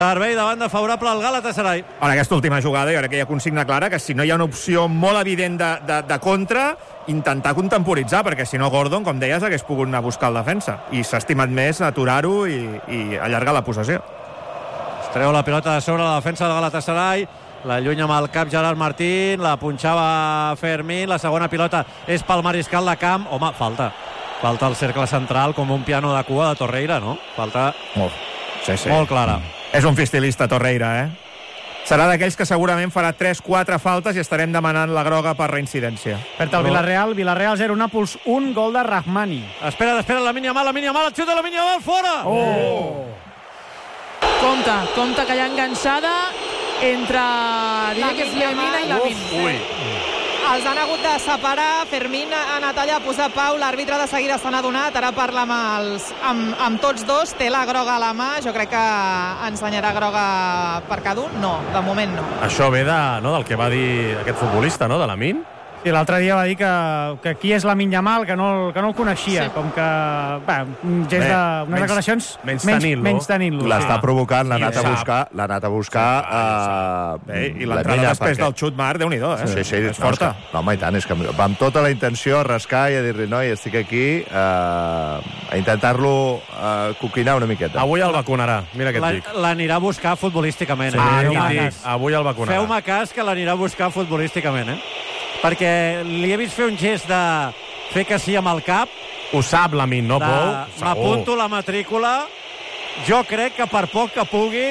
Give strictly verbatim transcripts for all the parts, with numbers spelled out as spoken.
Servei de banda favorable al Galatasaray. En aquesta última jugada jo crec que hi ha consigna clara que si no hi ha una opció molt evident de, de, de contra, intentar contemporitzar, perquè si no Gordon, com deies, hagués pogut anar a buscar el defensa. I s'ha estimat més aturar-ho i, i allargar la possessió. Es treu la pilota de sobre la defensa del Galatasaray. La llunya amb el cap Gerard Martín, la punxava Fermín, la segona pilota és pel mariscal de camp. Home, falta. Falta el cercle central com un piano de cua de Torreira, no? Falta molt, sí, sí. molt clara. És un fistilista, Torreira, eh? Serà d'aquells que segurament farà tres quatre faltes i estarem demanant la groga per reincidència. Perd el Villarreal, Villarreal zero, Nàpols un, gol de Rahmani. Espera, espera, la mínia mal, la mínia mal, el xut de la mínia mal, fora! Oh! Compte, compte que hi ha enganxada entre, diria que és Lemina i Lamin. Ui! Els han hagut de separar, Fermín ha anat allà a posar pau, l'àrbitre de seguida se n'ha adonat, ara parla amb, els, amb, amb tots dos, té la groga a la mà, jo crec que ensenyarà groga per cada un, no, de moment no. Això ve de, no, del que va dir aquest futbolista, no?, de Lamin. Sí, l'altre dia va dir que, que qui és Lamin Yamal, que no, que no el coneixia, sí. Com que, bé, un gest de, unes menys, declaracions menys tenint-lo. Menys tenint-lo. L'està sí. provocant, l'ha anat I a buscar, l'ha anat a buscar sí, uh, Bé, i l'entrada després perquè... del xut Marc, Déu-n'hi-do, eh? Sí, sí, és no, forta. És que, no, home, i tant, és que va amb tota la intenció a rascar i a dir-li, noi, estic aquí uh, a intentar-lo uh, coquinar una miqueta. Avui el vacunarà, mira què et dic. L'anirà a buscar futbolísticament. Sí, eh? ah, dic, avui el vacunarà. Feu-me cas que l'anirà a buscar futbolísticament, eh? Perquè li he vist fer un gest de fer que sí amb el cap. Ho sap Lamin, no, Pou? M'apunto la matrícula. Jo crec que per poc que pugui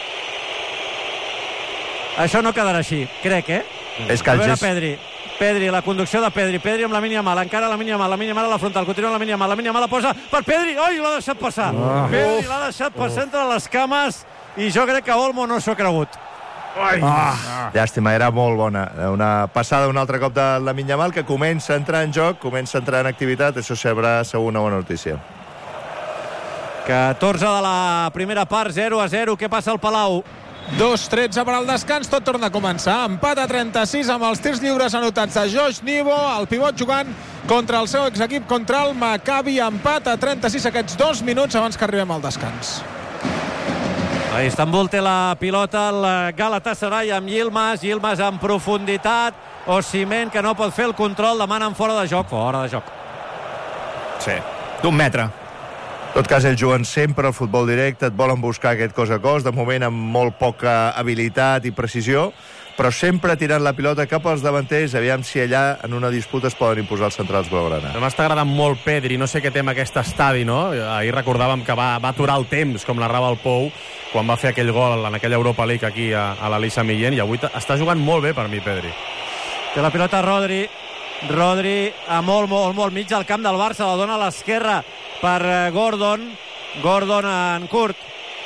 això no quedarà així, crec, eh? És que a veure, gest... Pedri. Pedri, la conducció de Pedri. Pedri amb la mínia mal, encara la mínia mal, la mínia mal a la frontal, continua la mínia mal, la mínia mal la posa per Pedri. Oi, l'ha deixat passar. Oh. Pedri l'ha deixat passar entre les cames i jo crec que Olmo no s'ho ha cregut. Ah, llàstima, era molt bona. Una passada un altre cop de la Yamal, que comença a entrar en joc, comença a entrar en activitat, això serà segur una bona notícia. catorze de la primera part, zero a zero. Què passa al Palau? dos tretze per al descans, tot torna a començar. Empat a trenta-sis amb els tirs lliures anotats de Josh Nivo, el pivot jugant contra el seu exequip, contra el Maccabi. Empat a trenta-sis aquests dos minuts abans que arribem al descans. A Istanbul té la pilota el Galatasaray amb Yilmaz, Yilmaz en profunditat, Osimhen que no pot fer el control, demanen fora de joc, fora de joc. Sí, d'un metre. En tot cas, ells juguen sempre al futbol directe, et volen buscar aquest cos a cos, de moment amb molt poca habilitat i precisió, però sempre tirant la pilota cap als davanters, aviam si allà en una disputa es poden imposar els centrals blaugrana. M'està agradant molt Pedri, no sé què té amb aquest estadi, no? Ahir recordàvem que va, va aturar el temps, com narrava el Pou, quan va fer aquell gol en aquella Europa League aquí a, a l'Elisa Millén, i avui està jugant molt bé per mi, Pedri. Té la pilota Rodri, Rodri a molt, molt, molt mig del camp del Barça, la dona a l'esquerra per Gordon, Gordon en curt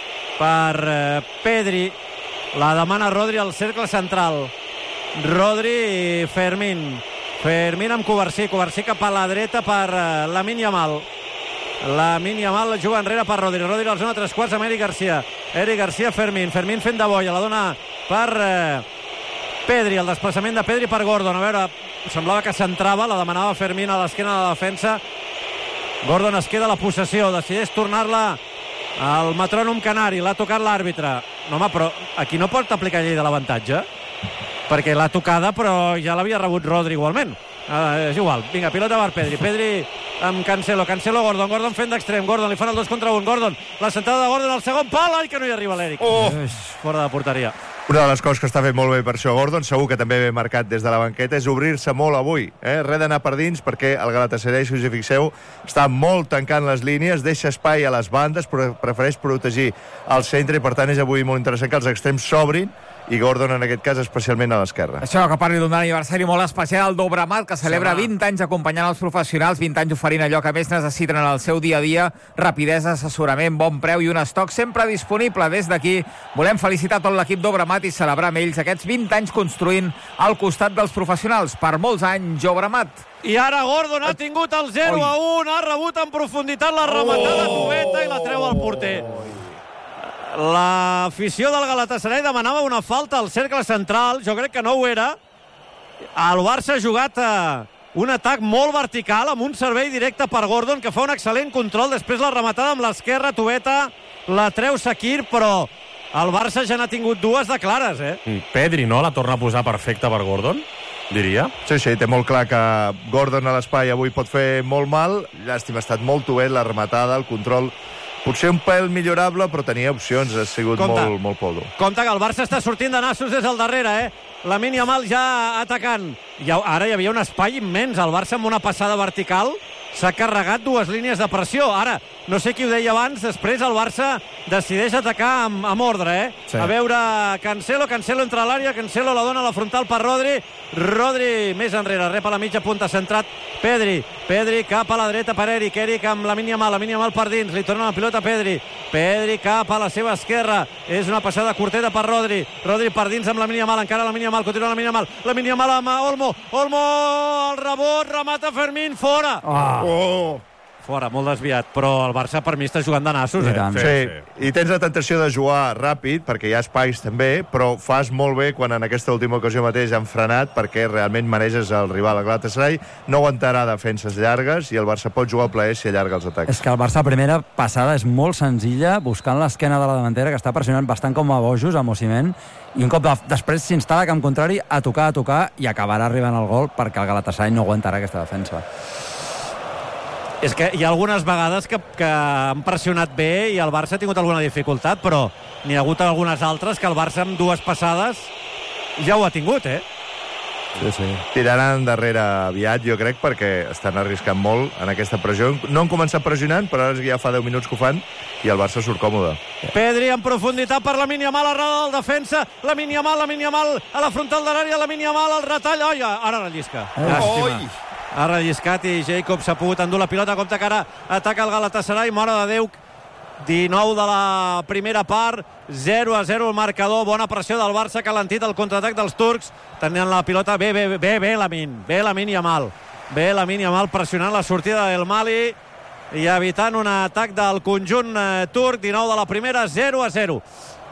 per Pedri, la demana Rodri al cercle central. Rodri i Fermín. Fermín amb Covarsí. Covarsí cap a la dreta per Lamine Yamal. Lamine Yamal juga enrere per Rodri. Rodri a la zona tres quarts amb Eric Garcia. Eric Garcia, Fermín. Fermín fent de boia. La dona per eh, Pedri. El desplaçament de Pedri per Gordon. A veure, semblava que s'entrava. La demanava Fermín a l'esquena de la defensa. Gordon es queda la possessió. Decideix tornar-la al metrònom canari. L'ha tocat l'àrbitre. No, home, però aquí no pot aplicar llei de l'avantatge, perquè l'ha tocada, però ja l'havia rebut Rodri igualment. Uh, és igual. Vinga, pilota per Pedri. Pedri amb Cancelo. Cancelo, Gordon. Gordon fent d'extrem. Gordon li fan el dos contra un. Gordon. La sentada de Gordon al segon pal. Ai, que no hi arriba l'Eric. Oh. Fora de porteria. Una de les coses que està fent molt bé per això Gordon, segur que també ve marcat des de la banqueta, és obrir-se molt avui. Eh? Res d'anar per dins, perquè el Galatasaray, si us hi fixeu, està molt tancant les línies, deixa espai a les bandes, però prefereix protegir el centre, i per tant és avui molt interessant que els extrems s'obrin, i Gordon en aquest cas especialment a l'esquerra. Això que parli d'un aniversari molt especial, el Dobramat, que celebra sí, vint anys acompanyant els professionals, vint anys oferint allò que més necessiten en el seu dia a dia, rapidesa, assessorament, bon preu i un estoc sempre disponible. Des d'aquí volem felicitar tot l'equip Dobramat i celebrar amb ells aquests vint anys construint al costat dels professionals. Per molts anys, Dobramat. I ara Gordon ha tingut el zero a un, ha rebut en profunditat la rematada oh. Tubeta i la treu al porter. L'afició del Galatasaray demanava una falta al cercle central, jo crec que no ho era. El Barça ha jugat a un atac molt vertical amb un servei directe per Gordon, que fa un excel·lent control, després la rematada amb l'esquerra, Tubeta la treu Sakir, però el Barça ja n'ha tingut dues de clares, eh? Pedri, no? La torna a posar perfecta per Gordon, diria. Sí, sí, té molt clar que Gordon a l'espai avui pot fer molt mal. Llàstima, ha estat molt tovet, la rematada, el control potser un pèl millorable, però tenia opcions, ha sigut Compte. molt, molt podo. Compte que el Barça està sortint de nassos des del darrere, eh? Lamine Yamal ja atacant. I ara hi havia un espai immens. El Barça amb una passada vertical s'ha carregat dues línies de pressió. Ara, no sé qui ho deia abans, després el Barça decideix atacar amb, amb ordre, eh? Sí. A veure, Cancelo, Cancelo entra a l'àrea, Cancelo la dona a la frontal per Rodri, Rodri més enrere, rep a la mitja punta, centrat Pedri, Pedri cap a la dreta per Eric, Eric amb Lamine Yamal, Lamine Yamal per dins, li torna la pilota a Pedri, Pedri cap a la seva esquerra, és una passada curteta per Rodri, Rodri per dins amb Lamine Yamal, encara Lamine Yamal, continua Lamine Yamal, Lamine Yamal amb Olmo, Olmo, el rebot, remata Fermín, fora! Oh. Oh! Fora, molt desviat, però el Barça per mi està jugant de nassos, eh? Sí, sí, i tens la tentació de jugar ràpid, perquè hi ha espais també, però fas molt bé quan en aquesta última ocasió mateix han frenat, perquè realment maneges el rival. El Galatasaray no aguantarà defenses llargues i el Barça pot jugar al plaer si allarga els atacs. És que el Barça, primera passada, és molt senzilla, buscant l'esquena de la davantera, que està pressionant bastant com a bojos amb Osimhen, i un cop de, després s'instal·la a camp contrari a tocar, a tocar, i acabarà arribant al gol perquè el Galatasaray no aguantarà aquesta defensa. És que hi ha algunes vegades que, que han pressionat bé i el Barça ha tingut alguna dificultat, però n'hi ha hagut algunes altres que el Barça amb dues passades ja ho ha tingut, eh? Sí, sí. Tiraran darrere aviat, jo crec, perquè estan arriscant molt en aquesta pressió. No han començat pressionant, però ara ja fa deu minuts que ho fan i el Barça surt còmode. Pedri en profunditat per Lamine Yamal, arrada del defensa, Lamine Yamal, Lamine Yamal a la frontal de l'àrea, Lamine Yamal al retall, oi, ara rellisca. Llàstima. Ha relliscat i Jacob s'ha pogut endur la pilota. Compte que ara ataca el Galatasaray, mare de Déu, dinou de la primera part, zero a zero el marcador, bona pressió del Barça, calentit el contraatac dels turcs, tenien la pilota, bé, bé, bé, bé Lamine, bé Lamine Yamal, bé Lamine Yamal pressionant la sortida del Mali i evitant un atac del conjunt eh, turc, dinou de la primera, zero a zero.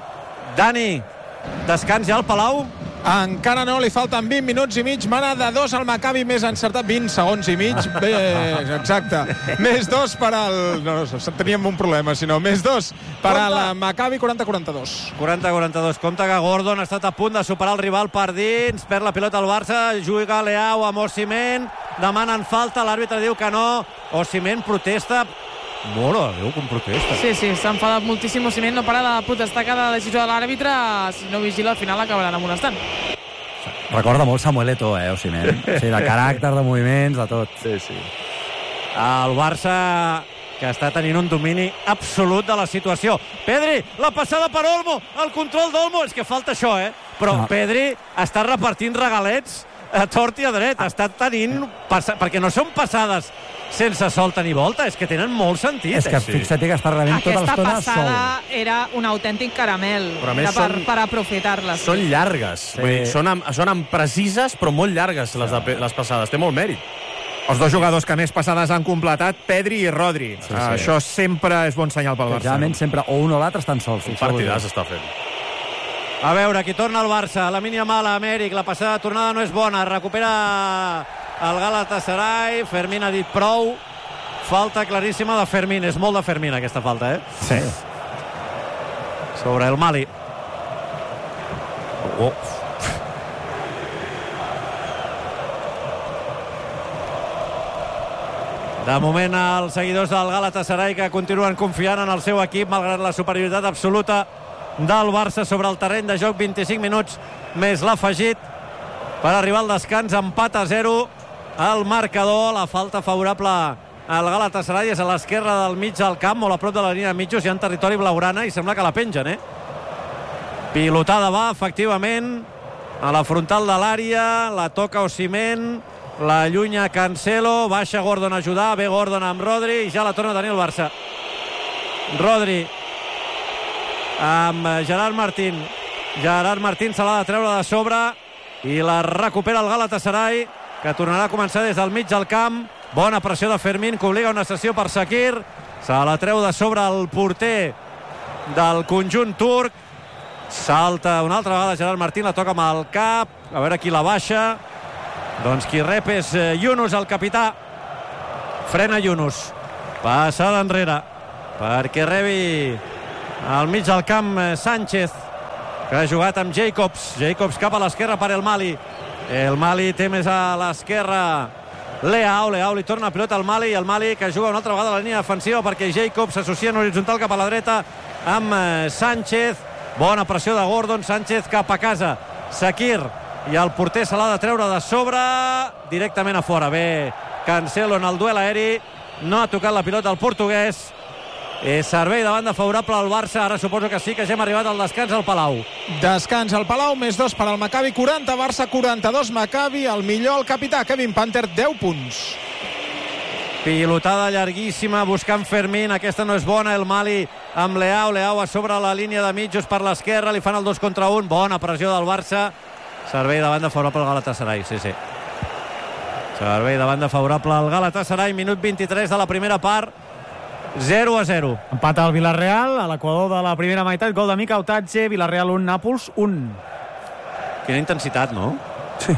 Dani, descans ja al Palau? Encara no, li falten vint minuts i mig, mana de dos al Maccabi, més encertat, vint segons i mig, bé, exacte, més dos per al... No, no, teníem un problema, sinó més dos per al Maccabi, quaranta a quaranta-dos. quaranta a quaranta-dos, compte que Gordon ha estat a punt de superar el rival per dins, perd la pilota al Barça, juga Leao amb Osimhen, demanen falta, l'àrbitre diu que no, Osimhen protesta, Mora, Déu, com protesta. Sí, sí, s'ha enfadat moltíssim. Osimhen no para de protestar cada decisió de l'àrbitre. Si no vigila, al final l'acabaran amonestant. Recorda molt Samuel Eto'o, eh, Osimhen. Sí, de caràcter, de moviments, de tot. Sí, sí. El Barça que està tenint un domini absolut de la situació. Pedri, la passada per Olmo, el control d'Olmo, és que falta això, eh? Però no. Pedri està repartint regalets a tort i a dret, està tenint... perquè no són passades sense solta ni volta, és que tenen molt sentit. És que eh? fixa't que està rebent tota l'estona sol. Aquesta passada era un autèntic caramel. Però era per, són, per aprofitar-les. Són llargues. Sí. Vull dir, són, amb, són amb precises, però molt llargues les, de, les passades. Té molt mèrit. Els dos jugadors que més passades han completat, Pedri i Rodri. Sí, sí. Uh, això sempre és bon senyal pel Barça. Generalment sempre o un o l'altre estan sols. Un partidàs està fent. A veure, qui torna al Barça. Lamine Yamal a Amèric. La passada de tornada no és bona. Recupera el Galatasaray. Fermín ha dit prou. Falta claríssima de Fermín. És molt de Fermín, aquesta falta, eh? Sí. Sobre el Mali. Oh. De moment, els seguidors del Galatasaray que continuen confiant en el seu equip, malgrat la superioritat absoluta del Barça sobre el terreny de joc. Vint-i-cinc minuts més l'afegit per arribar al descans. Empat a zero al marcador. La falta favorable al Galatasaray és a l'esquerra del mig del camp, molt a prop de la línia de mitjos, hi ha territori blaugrana i sembla que la pengen, eh? Pilotada va, efectivament, a la frontal de l'àrea, la toca Osimhen, la allunya Cancelo, baixa Gordon a ajudar, ve Gordon amb Rodri i ja la torna a tenir el Barça. Rodri amb Gerard Martín. Gerard Martín se l'ha de treure de sobre i la recupera el Galatasaray, que tornarà a començar des del mig del camp. Bona pressió de Fermín, que obliga una sessió per Shaqiri. Se la treu de sobre el porter del conjunt turc. Salta una altra vegada Gerard Martín, la toca amb el cap, a veure qui la baixa. Doncs qui rep és Yunus, el capità. Frena Yunus, passada enrere perquè rebi Al mig del camp, Sánchez, que ha jugat amb Jacobs. Jacobs cap a l'esquerra per el Mali. El Mali té més a l'esquerra Leao. Leao li torna pilota al Mali, i el Mali que juga una altra vegada a la línia defensiva perquè Jacobs s'associa en horitzontal cap a la dreta amb Sánchez. Bona pressió de Gordon. Sánchez cap a casa. Shaqiri, i el porter se l'ha de treure de sobre directament a fora. Bé, Cancelo en el duel aeri, no ha tocat la pilota al portuguès. Eh, servei de banda favorable al Barça. Ara suposo que sí, que ja hem arribat al descans al Palau. Descans al Palau, més dos per al Maccabi, quaranta, Barça quaranta-dos, Maccabi. El millor, el capità Kevin Panther, deu punts. Pilotada llarguíssima buscant Fermín, aquesta no és bona. El Mali amb Leao, Leao a sobre la línia de mitjos per l'esquerra, li fan el dos contra un. Bona pressió del Barça. Servei de banda favorable al Galatasaray, sí, sí. Servei de banda favorable al Galatasaray, minut vint-i-tres de la primera part, zero a zero. Empat al Villarreal, a l'equador de la primera meitat, gol de Mika Otatze, Villarreal un, Nàpols un. Quina intensitat, no? Sí.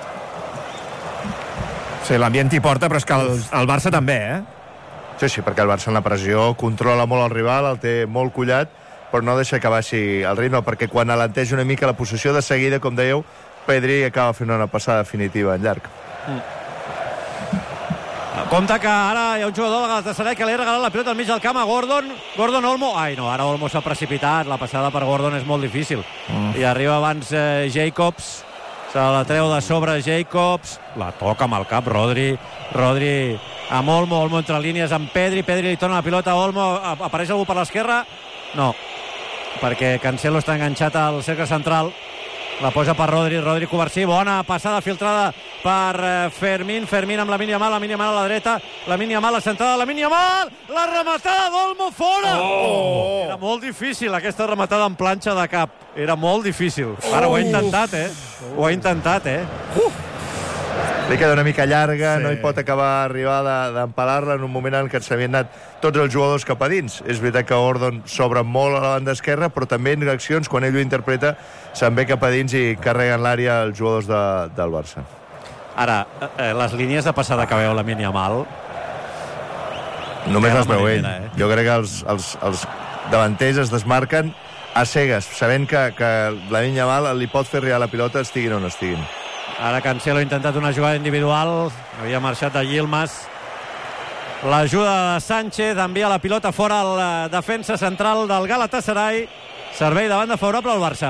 Sí, l'ambient hi porta, però és que el, el Barça també, eh? Sí, sí, perquè el Barça en la pressió controla molt el rival, el té molt collat, però no deixa que baixi el ritme, perquè quan alenteix una mica la possessió de seguida, com dèieu, Pedri acaba fent una passada definitiva en llarg. Mm. Compte que ara hi ha un jugador del Galatasaray que li ha regalat la pilota al mig del camp a Gordon. Gordon Olmo. Ai, no, ara Olmo s'ha precipitat. La passada per Gordon és molt difícil. Mm. I arriba abans eh, Jacobs. Se la treu de sobre Jacobs. La toca amb el cap Rodri. Rodri amb Olmo. Olmo entre línies amb Pedri. Pedri li torna la pilota a Olmo. Apareix algú per l'esquerra? No, perquè Cancelo està enganxat al cercle central. La posa per Rodri, Rodri Covarsí, bona passada filtrada per Fermín, Fermín amb Lamine Yamal, Lamine Yamal a la dreta, Lamine Yamal, la centrada, Lamine Yamal, la rematada d'Olmo fora! Oh! Era molt difícil aquesta rematada en planxa de cap, era molt difícil. Ara ho ha intentat, eh? Ho ha intentat, eh? Uh! Li queda una mica llarga, sí. No hi pot acabar arribar d'empalar-la en un moment en què s'havien anat tots els jugadors cap a dins. És veritat que Gordon s'obre molt a la banda esquerra, però també en accions, quan ell ho interpreta, se'n ve cap a dins i carreguen l'àrea els jugadors de, del Barça. Ara, eh, les línies de passada que veu Lamine Yamal... Només les veu ell. Eh? Jo crec que els, els, els davanters es desmarquen a cegues, sabent que, que Lamine Yamal li pot fer arribar la pilota estiguin on estiguin. Ara Cancelo ha intentat una jugada individual, havia marxat de Yilmaz. L'ajuda de Sánchez envia la pilota fora al defensa central del Galatasaray. Servei de banda favorable al Barça.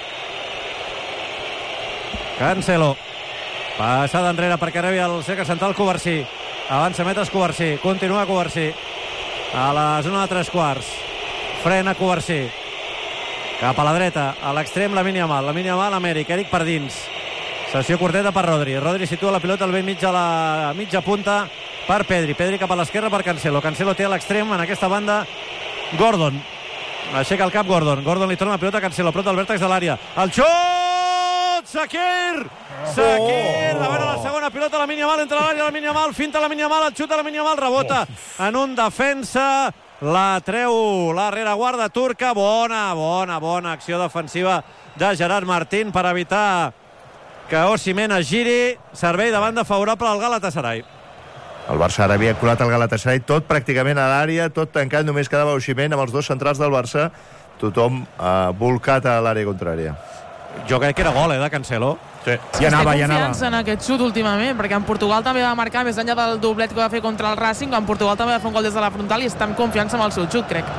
Cancelo. Passada enrere perquè rebi el cercle central Covarsí. Avança metres Covarsí. Continua Covarsí. A la zona de tres quarts. Frena Covarsí. Cap a la dreta. A l'extrem Lamine Yamal. Lamine Yamal amb Eric. Eric per dins. Sessió curteta per Rodri. Rodri situa la pilota al vell mig a la mitja punta per Pedri. Pedri cap a l'esquerra per Cancelo. Cancelo té a l'extrem en aquesta banda Gordon. Aixeca el cap Gordon. Gordon li torna la pilota a Cancelo, prop del vèrtex de l'àrea. El xut! Shaqiri! Shaqiri! Davant la segona pilota, Lamine Yamal entra a l'àrea, Lamine Yamal, finta Lamine Yamal, el xut de Lamine Yamal, rebota en un defensa. La treu la rereguarda turca. Bona, bona, bona acció defensiva de Gerard Martín per evitar que Osimhen es giri. Servei de banda favorable al Galatasaray. El Barça ara havia colat el Galatasaray tot pràcticament a l'àrea, tot tancat, només quedava Osimhen amb els dos centrals del Barça, tothom eh, volcat a l'àrea contrària. Jo crec que era gol, eh, de Cancelo. Sí. Sí, ja anava, ja anava. Té confiança en aquest xut últimament, perquè en Portugal també va marcar, més enllà del doblet que va fer contra el Racing, en Portugal també va fer un gol des de la frontal i està amb confiança amb el seu xut, crec.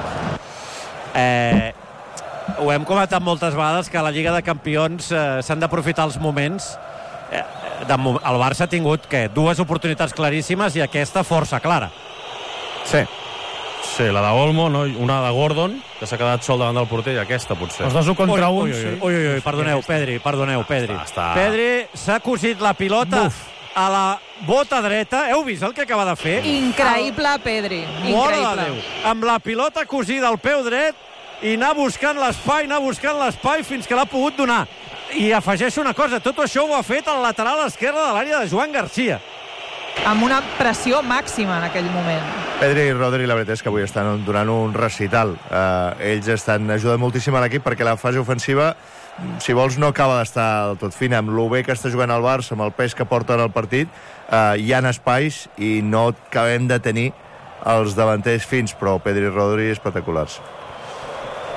Eh... Ho hem comentat moltes vegades, que a la Lliga de Campions eh, s'han d'aprofitar els moments. Eh, de, el Barça ha tingut que dues oportunitats claríssimes i aquesta força clara. Sí. Sí, la d'Olmo, no? Una de Gordon, que s'ha quedat sol davant del porter, i aquesta potser. Els dos un contra un, ui, ui, ui, ui, ui, ui, perdoneu, Pedri, perdoneu, Pedri. Està, està... Pedri s'ha cosit la pilota Uf. a la bota dreta. Heu vist el que acaba de fer? Increïble, Pedri. Mare de Déu. Amb la pilota cosida al peu dret, i anar buscant l'espai, anar buscant l'espai fins que l'ha pogut donar. I afegeixo una cosa, tot això ho ha fet el lateral esquerre de l'àrea de Joan Garcia. Amb una pressió màxima en aquell moment. Pedri i Rodri, la veritat és que avui estan donant un recital. Eh, ells estan ajudant moltíssim a l'equip perquè la fase ofensiva, si vols, no acaba d'estar del tot fina. Amb lo bé que està jugant el Barça, amb el pes que porta en el partit, eh, hi ha espais i no acabem de tenir els davanters fins, però Pedri i Rodri espectaculars.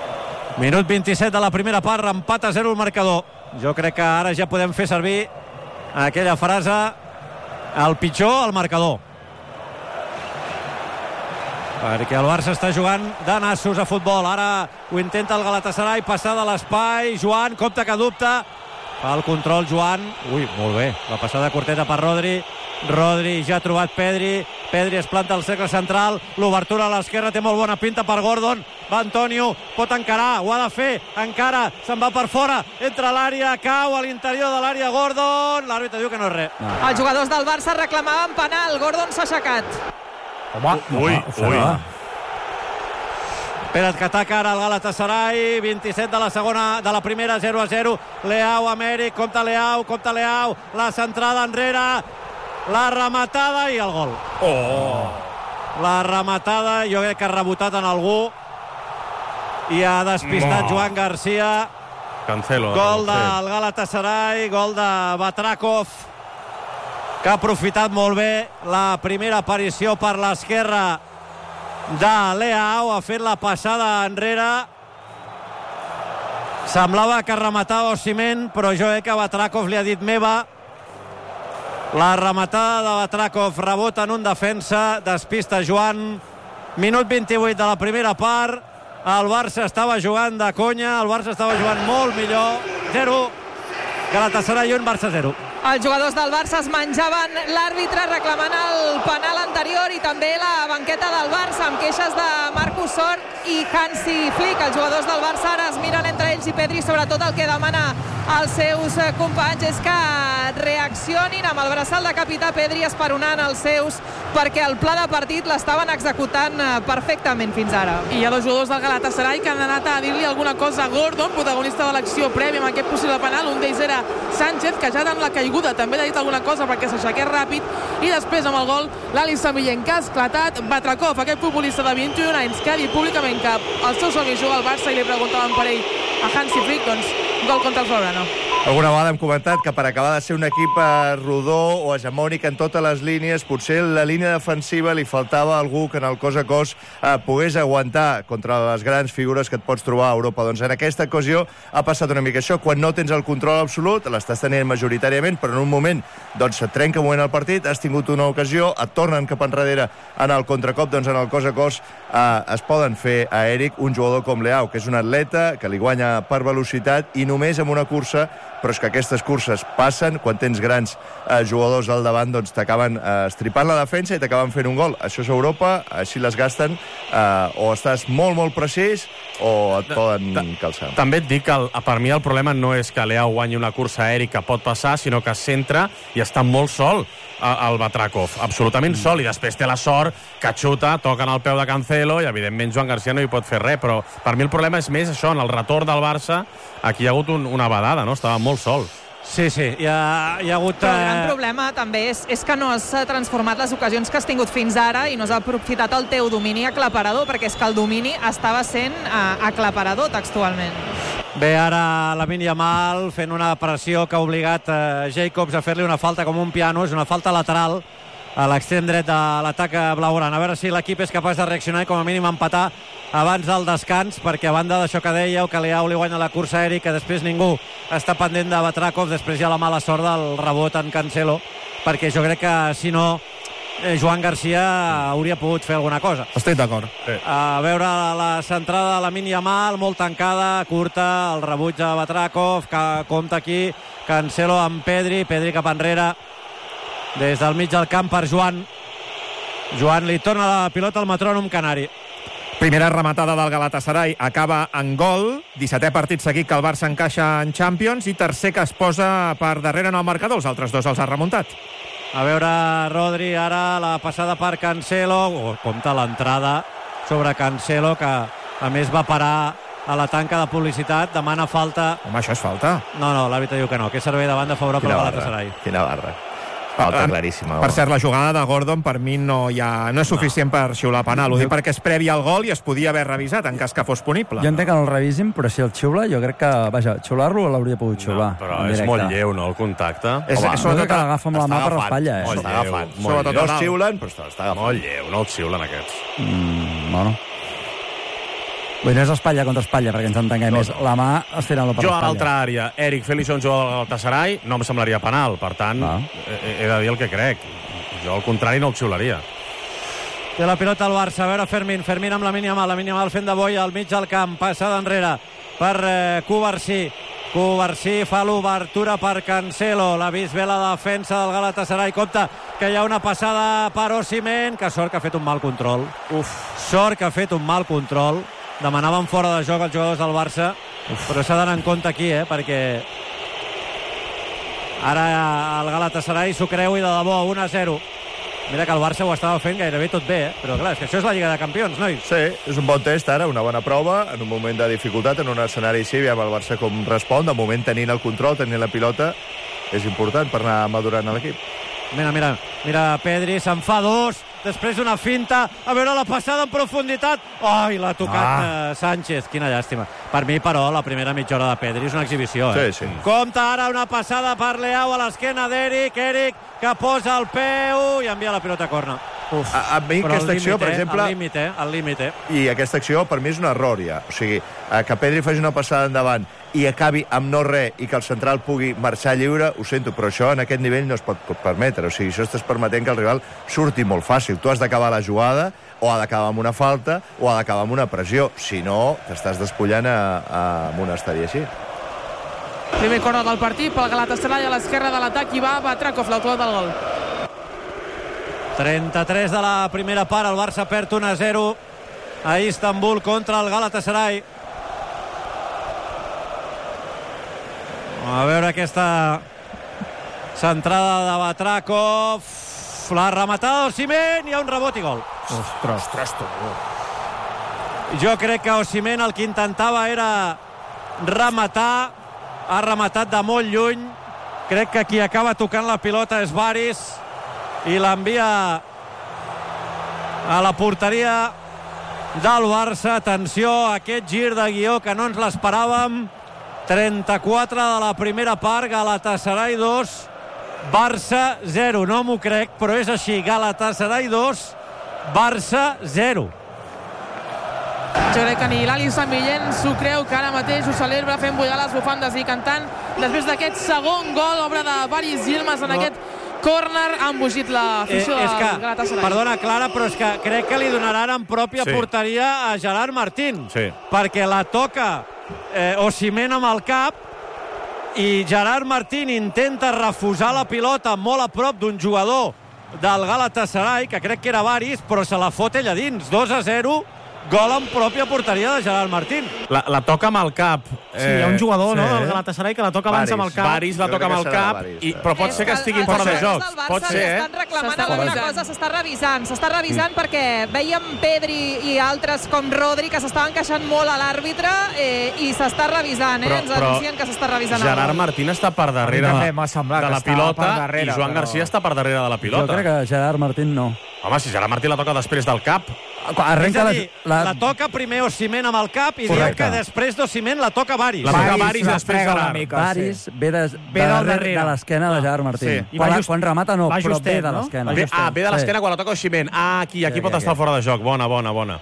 Minut vint-i-set de la primera part, empat a zero el marcador. Jo crec que ara ja podem fer servir aquella frase, el pitjor al marcador. Perquè el Barça està jugant de nassos a futbol. Ara ho intenta el Galatasaray, passada a l'espai. Joan, compte que dubta. Fa el control Joan. Ui, molt bé. La passada curteta per Rodri. Rodri ja ha trobat Pedri. Pedri es planta al cercle central. L'obertura a l'esquerra té molt bona pinta per Gordon. Va Antonio, pot encarar, ho ha de fer. Encara, se'n va per fora. Entra a l'àrea, cau a l'interior de l'àrea Gordon. L'àrbitre diu que no és res. No. Els jugadors del Barça reclamaven penal. Gordon s'ha aixecat. Home, ui, ui. Espera't que ataca ara el Galatasaray. vint-i-set de la segona, de la primera, zero a zero. Leao amb Eric, compta Leao, compta Leao. La centrada enrere. La rematada i el gol. Oh! La rematada, jo crec que ha rebotat en algú i ha despistat oh. Joan Garcia. Cancelo. Gol del Galatasaray, gol de Batrakov, que ha aprofitat molt bé la primera aparició per l'esquerra de Leao. Ha fet la passada enrere. Semblava que rematava Osimhen, però jo crec que Batrakov li ha dit meva. La rematada de Batrakov, rebota en un defensa, despista Joan. Minut vint-i-vuit de la primera part. El Barça estava jugant de conya, el Barça estava jugant molt millor. zero, Galatasaray un, Barça zero. Els jugadors del Barça es menjaven l'àrbitre reclamant el penal anterior i també la banqueta del Barça amb queixes de Marcus Sort i Hansi Flick. Els jugadors del Barça ara es miren entre ells i Pedri, sobretot el que demana als seus companys és que reaccionin amb el braçal de capità Pedri esperonant els seus perquè el pla de partit l'estaven executant perfectament fins ara. I hi ha dos jugadors del Galatasaray que han anat a dir-li alguna cosa a Gordon, protagonista de l'acció prèvia amb aquest possible penal. Un d'ells era Sánchez, que ja amb la caiguda també li ha dit alguna cosa perquè s'aixequés ràpid. I després amb el gol l'Ali Samillen, que ha esclatat. Batrakov, aquest futbolista de vint-i-un anys, que ha dit públicament que el seu somni juga al Barça i li preguntaven per ell a Hansi Flick, doncs gol contra el Florano. Alguna vegada hem comentat que per acabar de ser un equip rodó o hegemònic en totes les línies, potser la línia defensiva li faltava algú que en el cos a cos eh, pogués aguantar contra les grans figures que et pots trobar a Europa. Doncs en aquesta ocasió ha passat una mica això. Quan no tens el control absolut, l'estàs tenint majoritàriament, però en un moment doncs et trenca un moment el partit, has tingut una ocasió, et tornen cap enrere en el contracop, doncs en el cos a cos eh, es poden fer a Eric un jugador com Leao, que és un atleta que li guanya per velocitat i només amb una cursa, però és que aquestes curses passen, quan tens grans eh, jugadors al davant, doncs t'acaben eh, estripant la defensa i t'acaben fent un gol. Això és Europa, així les gasten, eh, o estàs molt, molt precís o et poden calçar. També et dic que el, per mi el problema no és que Leao guanyi una cursa aèria que pot passar, sinó que es centra i està molt sol el Batrakov, absolutament sol, i després té la sort que xuta, toca en el peu de Cancelo i evidentment Joan Garcia no hi pot fer res, però per mi el problema és més això, en el retorn del Barça aquí hi ha hagut un, una badada, no? Estava molt sol. Sí, sí, hi ha, hi ha hagut... Però el gran problema també és, és que no has transformat les ocasions que has tingut fins ara i no has aprofitat el teu domini aclaparador, perquè és que el domini estava sent uh, aclaparador textualment. Bé, ara Lamine Yamal fent una pressió que ha obligat uh, Jacobs a fer-li una falta com un piano, és una falta lateral a l'extrem dret de l'atac blaugrana. A veure si l'equip és capaç de reaccionar i com a mínim empatar abans del descans, perquè a banda d'això que dèieu, que Leao li guanya la cursa aèria, que després ningú està pendent de Batrakov, després hi ha la mala sort del rebot en Cancelo, perquè jo crec que si no Joan Garcia hauria pogut fer alguna cosa. Estic d'acord. Sí. A veure la centrada de Lamine Yamal, molt tancada, curta, el rebuig de Batrakov, que compta aquí, Cancelo amb Pedri, Pedri cap enrere, des del mig del camp per Joan. Joan li torna la pilota al metrònom canari. Primera rematada del Galatasaray acaba en gol, dissetè partit seguit que el Barça encaixa en Champions i tercer que es posa per darrere en el marcador, els altres dos els ha remuntat. A veure Rodri, ara la passada per Cancelo, oh, compta l'entrada sobre Cancelo, que a més va parar a la tanca de publicitat, demana falta. Home, això és falta. No, no, l'àrbitre diu que no, que és servei de banda favorable al Galatasaray. Quina barra. Falta claríssima. Per cert, la jugada de Gordon per mi no, ha, no és suficient no. per xiular penal. Ho dic perquè és previ al gol i es podia haver revisat en cas que fos punible. Jo entenc que no el revisin, però si el xiula, jo crec que, vaja, xiular-lo l'hauria pogut xiular. No, però és molt lleu, no, el contacte. És, Home, és sobretot que l'agafa amb la mà per l'espatlla, eh? Molt lleu. Sobretot no xiulen, però està agafant. Molt lleu, no el xiulen aquests. Mm, bueno. Vull, no és espatlla contra espatlla, perquè ens entenguem. No, no. La mà estirant-lo per jo l'espatlla. a l'altra àrea, Eric Felixson juga al Galatasaray, no em semblaria penal. Per tant, ah. he, he de dir el que crec. Jo, al contrari, no el xiularia. Té la pilota al Barça, a veure Fermín, Fermín amb la mínia mal, la mínia mal fent de boi al mig del camp, passa d'enrere per eh, Cubarsí. Cubarsí fa l'obertura per Cancelo, l'ha vist bé la defensa del Galatasaray, compte que hi ha una passada per Osimhen, que sort que ha fet un mal control. Uf, sort que ha fet un mal control. Demanaven fora de joc els jugadors del Barça, Uf. però s'ha d'anar en compte aquí, eh, perquè ara el Galatasaray s'ho creu i de debò, un a zero. Mira que el Barça ho estava fent gairebé tot bé, eh? Però clar, és que això és la Lliga de Campions, nois. Sí, és un bon test ara, una bona prova, en un moment de dificultat, en un escenari així, aviam el Barça com respon, de moment tenint el control, tenint la pilota, és important per anar madurant a l'equip. Mira, mira, mira Pedri, se'n fa dos, després una finta, a veure la passada en profunditat. Ai, l'ha tocat ah. uh, Sánchez, quina llàstima. Per mi, però, la primera mitja hora de Pedri és una exhibició, eh? Sí, sí. Compte ara una passada per Leao a l'esquena d'Eric, Eric, que posa el peu i envia la pilota a corna. Uf. A, a mi però aquesta acció, per exemple... Al límit, eh? Al límit, eh? I aquesta acció, per mi, és un error, ja. O sigui, que Pedri faci una passada endavant i acabi amb no res i que el central pugui marxar lliure, ho sento, però això en aquest nivell no es pot permetre. O sigui, això estàs permetent que el rival surti molt fàcil. Tu has d'acabar la jugada, o ha d'acabar amb una falta, o ha d'acabar amb una pressió. Si no, t'estàs despullant a, a, amb un estadi així. Primer corner del partit pel Galatasaray a l'esquerra de l'atac i va Batrakov, l'autor del gol. trenta-tres de la primera part, el Barça perd un a zero a Istanbul contra el Galatasaray. A veure aquesta centrada de Batrakov, la rematada d'Osimhen, hi ha un rebot i gol. Ostres, ostres, tu. Jo crec que Osimhen el que intentava era rematar, ha rematat de molt lluny, crec que qui acaba tocant la pilota és Baris i l'envia a la porteria del Barça. Atenció a aquest gir de guió que no ens l'esperàvem. trenta-quatre de la primera part, Galatasaray dos, Barça zero. No m'ho crec, però és així. Galatasaray dos, Barça zero. Jo crec que ni l'Ali Sant Millén s'ho creu, que ara mateix ho celebra fent bullar les bufandes i cantant. Després d'aquest segon gol, obra de Baris Yilmaz en no. aquest córner, ha embogit l'afició eh, del Galatasaray. Perdona, Clara, però és que crec que li donaran en pròpia sí. porteria a Gerard Martín, sí. perquè la toca eh, Osimhen amb el cap i Gerard Martín intenta refusar la pilota molt a prop d'un jugador del Galatasaray, que crec que era Baris, però se la fot ella dins. dos a zero, gol en pròpia porteria de Gerard Martín. La, la toca amb el cap. Sí, hi ha un jugador sí. no, del Galatasaray que la toca abans amb el cap. Baris la toca amb el cap, i, però pot ser que estiguin fora de joc. Pot ser, eh? Estan reclamant alguna cosa, s'està revisant. S'està revisant mm. perquè veiem Pedri i altres com Rodri que s'estaven queixant molt a l'àrbitre eh, i s'està revisant, eh? Però, Ens anuncien que s'està revisant. Gerard Martín està per darrere de la pilota darrere, i Joan però... Garcia està per darrere de la pilota. Jo crec que Gerard Martín no. Home, si Gerard Martín la toca després del cap... Arrenca dir, la... la toca primer Osimhen amb el cap i diu que després d'Osimhen la toca Baris. La toca Baris després Gerard. Baris ve de, ve de, de, de l'esquena de Gerard Martín. Sí. Quan, just, quan remata no, però ve de l'esquena. No? Ah, ve de l'esquena sí. quan la toca Osimhen. Ah, aquí, aquí sí, pot aquí, estar aquí. fora de joc. Bona, bona, bona.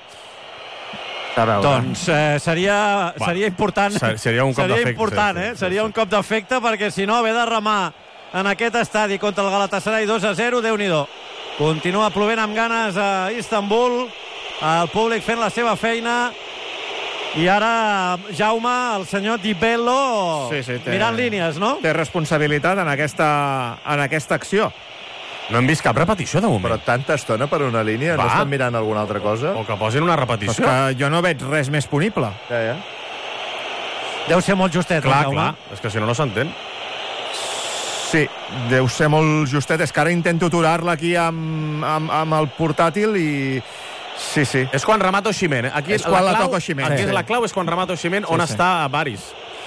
Doncs eh, seria, seria important. Seria un cop seria d'efecte. important, sí, eh? sí, seria sí. un cop d'efecte perquè si no ve de remar en aquest estadi contra el Galatasaray dos a zero, Déu-n'hi-do. Continua plovent amb ganes a Istanbul, el públic fent la seva feina i ara Jaume, el senyor Di Bello sí, sí, té, mirant línies, no? Té responsabilitat en aquesta, en aquesta acció. No hem vist cap repetició de moment. Però tanta estona per una línia, Va. no estan mirant alguna altra cosa? O que posin una repetició. Però és que jo no veig res més punible. Ja, ja. Deu ser molt justet, clar, Jaume. Clar, és que si no, no s'entén. Sí, deu ser molt justet. És que ara intento aturar-la aquí amb, amb, amb el portàtil i... Sí, sí. És quan remata Osimhen. Aquí és quan la, la clau, toca Osimhen. Aquí sí. és la clau, és quan remata Osimhen, sí, on sí. està Baris.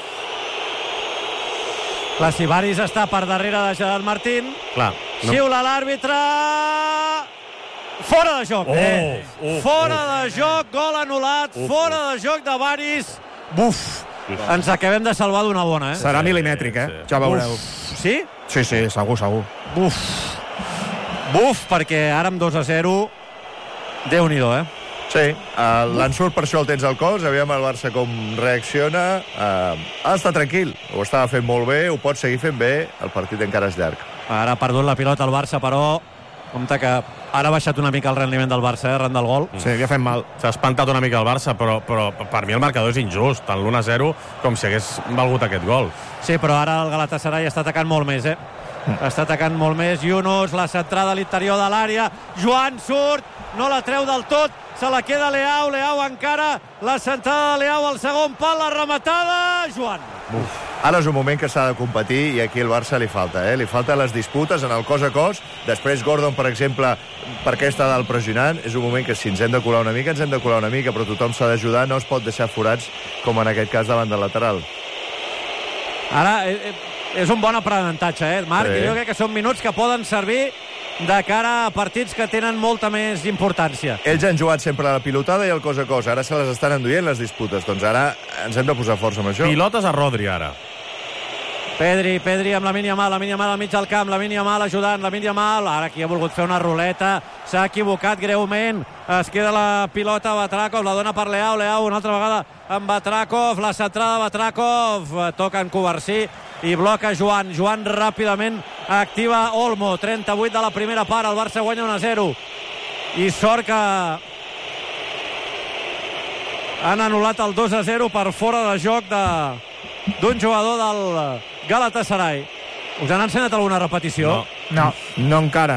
Clar, si Baris està per darrere de Gerard Martín, clar, no. xiula l'àrbitre... Fora de joc. Oh, eh. oh, fora oh. de joc, gol anul·lat, oh, fora oh. de joc de Baris. Buf! Ens acabem de salvar d'una bona, eh? Serà milimètric, eh? Sí. Ja veureu. Sí? Sí, sí, segur, segur. Buf! Buf, perquè ara amb dos a zero... Déu-n'hi-do, eh? Sí, uh, l'ensurt per això el tens al cos, aviam el Barça com reacciona. Uh, ha d'estar tranquil, ho estava fent molt bé, ho pot seguir fent bé, el partit encara és llarg. Ara ha perdut la pilota el Barça, però compte que ara ha baixat una mica el rendiment del Barça, eh, arran del gol. Sí, li ha fet mal. S'ha espantat una mica el Barça, però, però per mi el marcador és injust, tant l'u a zero com si hagués valgut aquest gol. Sí, però ara el Galatasaray està atacant molt més, eh? Mm. Està atacant molt més. Yunus, la centrada a l'interior de l'àrea. Joan surt, no la treu del tot, se la queda Leao, Leao encara, la centrada de Leao al segon pal, la rematada, Joan. Uf. Ara és un moment que s'ha de competir i aquí el Barça li falta, eh? Li falten les disputes en el cos a cos. Després Gordon, per exemple, per què està dalt pressionant? És un moment que si ens hem de colar una mica, ens hem de colar una mica, però tothom s'ha d'ajudar, no es pot deixar forats com en aquest cas davant del lateral. Ara eh, és un bon aprenentatge, eh, Marc? Sí. Jo crec que són minuts que poden servir de cara a partits que tenen molta més importància. Ells han jugat sempre a la pilotada i el cos a cos. Ara se les estan enduient les disputes. Doncs ara ens hem de posar força amb això. Pilotes a Rodri, ara. Pedri, Pedri amb Lamine Yamal, Lamine Yamal al mig del camp, Lamine Yamal ajudant, Lamine Yamal, ara aquí ha volgut fer una ruleta, s'ha equivocat greument, es queda la pilota a Batrakov, la dona per Leao, Leao una altra vegada amb Batrakov, la centrada de Batrakov, toca en Covarsí i bloca Joan, Joan ràpidament activa Olmo, trenta-vuit de la primera part, el Barça guanya un a zero, i sort que han anul·lat el dos a zero per fora de joc de d'un jugador del Galatasaray. Us han ensenyat alguna repetició? No, no, no encara.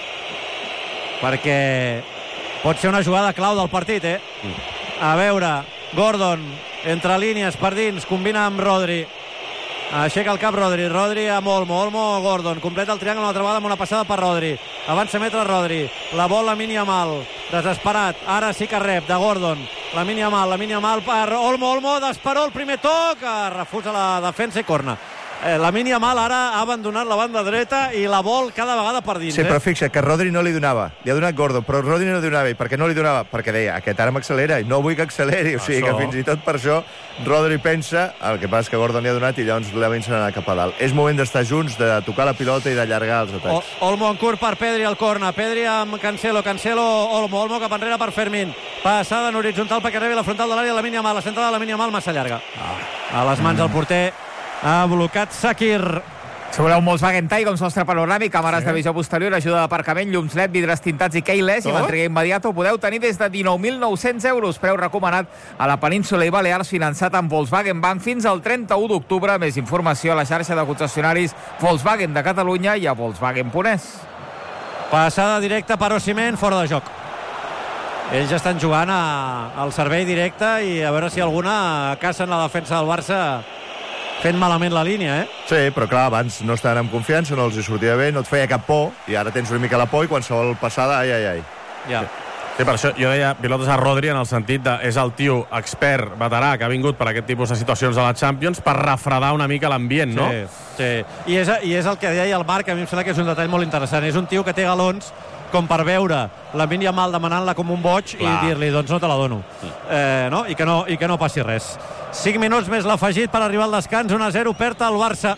Perquè pot ser una jugada clau del partit, eh? A veure, Gordon, entre línies, per dins, combina amb Rodri. Aixeca el cap Rodri, Rodri amb Olmo, Olmo Gordon, completa el triangle una altra vegada amb una passada per Rodri. Avança a metre Rodri, la vol Lamine Yamal, desesperat, ara sí que rep de Gordon. Lamine Yamal, Lamine Yamal per Olmo, Olmo desperó el primer toc, refusa la defensa i corna. Eh, Lamine Yamal ara ha abandonat la banda dreta i la vol cada vegada per dins. Sí, però eh? fixa que Rodri no li donava. Li ha donat Gordon, però Rodri no li donava. I per què no li donava? Perquè deia, aquest ara m'accelera i no vull que acceleri. O sigui això. que fins i tot per això Rodri pensa, el que passa és que Gordon li ha donat i llavors Lamine se n'ha anat cap a dalt. És moment d'estar junts, de tocar la pilota i d'allargar els atacs. O Olmo en curt per Pedri al corna, Pedri amb Cancelo, Cancelo, Olmo, Olmo cap enrere per Fermín, passada en horitzontal perquè rebi la frontal de l'àrea, Lamine Yamal, la centrada de Lamine Yamal massa llarga. A les mans del porter ha blocat Sakir. Si voleu un Volkswagen Taigo amb sostre panoràmic, càmeres sí. de visió posterior, ajuda d'aparcament, llums L E D, vidres tintats i keyless, i amb entrega immediata ho podeu tenir des de dinou mil nou-cents euros, preu recomanat a la península i Balears, finançat amb Volkswagen Bank fins al trenta-u d'octubre. Més informació a la xarxa de concessionaris Volkswagen de Catalunya i a Volkswagen punt es. Passada directa per Osimhen, fora de joc. Ells estan jugant a, al servei directe i a veure si alguna cacen la defensa del Barça fent malament la línia, eh? Sí, però clar, abans no estaven amb confiança, no els hi sortia bé, no et feia cap por, i ara tens una mica la por i qualsevol passada, ai, ai, ai. Ja. Sí, per això jo deia pilotes a Rodri en el sentit de és el tio expert, veterà, que ha vingut per aquest tipus de situacions a la Champions per refredar una mica l'ambient, no? Sí, sí. I és, I és el que deia el Marc, a mi em sembla que és un detall molt interessant. És un tio que té galons com per veure Lamine Yamal demanant-la com un boig Clar. i dir-li, doncs no te la dono. Eh, no? I, que no, I que no passi res. cinc minuts més l'afegit per arribar al descans, un a zero, perd el Barça,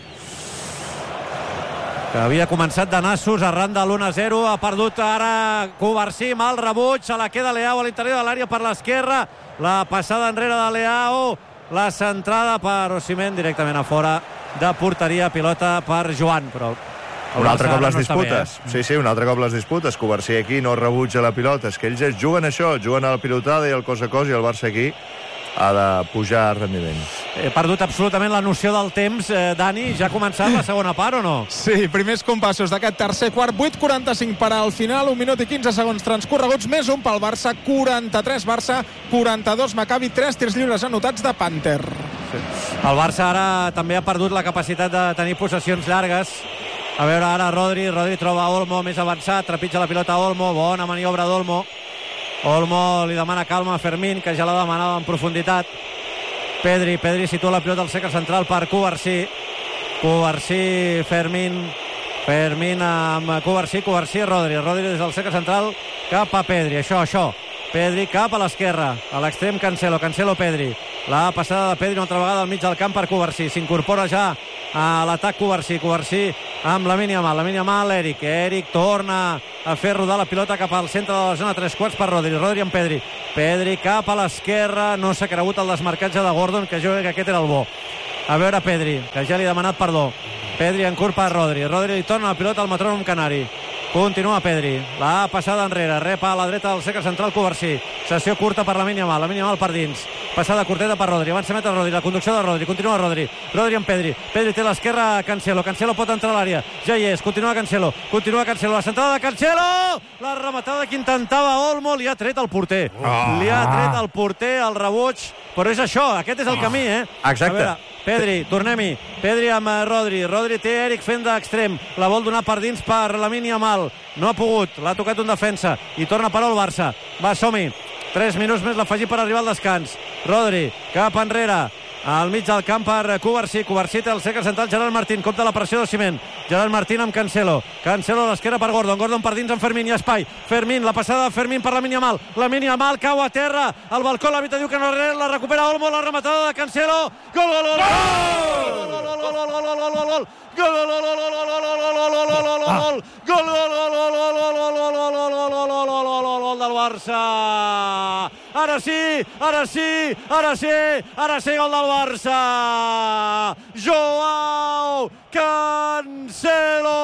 que havia començat de nassos arran de l'u a zero, ha perdut ara Covarsí, mal rebuig, se la queda Leao a l'interior de l'àrea per l'esquerra, la passada enrere de Leao, la centrada per Osimhen directament a fora de porteria, pilota per Joan, però un altre cop les no disputes. bé, eh? Sí, sí, un altre cop les disputes. Covarsí aquí no rebutja la pilota. És que ells juguen això, juguen a la pilotada i el cos a cos, i el Barça aquí ha de pujar a rendiment. He perdut absolutament la noció del temps. Eh, Dani, ja ha començat la segona part o no? Sí, primers compassos d'aquest tercer quart, vuit quaranta-cinc per al final, un minut i quinze segons transcorreguts, més un pel Barça, quaranta-tres Barça, quaranta-dos Maccabi, tres tirs lliures anotats de Panther. Sí. El Barça ara també ha perdut la capacitat de tenir possessions llargues. A veure ara Rodri, Rodri troba Olmo més avançat, trepitja la pilota a Olmo, bona maniobra d'Olmo. Olmo li demana calma a Fermín, que ja la demanava en profunditat. Pedri, Pedri situa la pilota al cercle central per Covarsí. Covarsí, Fermín, Fermín amb Covarsí, Covarsí, Rodri. Rodri des del cercle central cap a Pedri, això, això. Pedri cap a l'esquerra, a l'extrem Cancelo, Cancelo Pedri. La passada de Pedri una altra vegada al mig del camp per Covarsí. S'incorpora ja a l'atac Covarsí. Covarsí amb la Lamine Yamal. Lamine Yamal, Eric. Eric torna a fer rodar la pilota cap al centre de la zona, tres quarts per Rodri. Rodri amb Pedri. Pedri cap a l'esquerra. No s'ha cregut el desmarcatge de Gordon, que jo crec que aquest era el bo. A veure Pedri, que ja li ha demanat perdó. Pedri en curt per Rodri. Rodri li torna la pilota al metrònom canari. Continua Pedri. La passada enrere. Rep a la dreta del cercle central Covarsí. Sessió curta per Lamine Yamal. Lamine Yamal per dins. Passada curteta per Rodri. Avança metre Rodri. La conducció de Rodri. Continua Rodri. Rodri amb Pedri. Pedri té l'esquerra a Cancelo. Cancelo pot entrar a l'àrea. Ja hi és. Continua Cancelo. Continua Cancelo. La centrada de Cancelo! La rematada que intentava Olmo. Li ha tret el porter. Oh. Li ha tret el porter al rebuig. Però és això. Aquest és el camí, eh? Exacte. A veure, Pedri, tornem-hi. Pedri amb Rodri. Rodri té Eric fent d'extrem. La vol donar per dins per Lamine Yamal. No ha pogut. L'ha tocat un defensa. I torna per al Barça. Va, som-hi. tres minuts més l'afegir per arribar al descans. Rodri, cap enrere. Al mig del camp per Covarsí. Covarsí té el cercle central Gerard Martín. Compte la pressió de Ciment. Gerard Martín amb Cancelo. Cancelo a l'esquerra per Gordon. Gordon per dins amb Fermín i espai. Fermín, la passada de Fermín per Lamine Yamal. Lamine Yamal cau a terra. Al balcó l'àrbitre diu que no res. La recupera Olmo. La rematada de Cancelo. Gol, gol, gol! Gol, gol, gol, gol, gol, gol, gol, gol! Gol, gol, gol, gol, gol, gol, gol, gol del Barça. Ara sí, ara sí, ara sí, ara sí, gol del Barça. Joao Cancelo.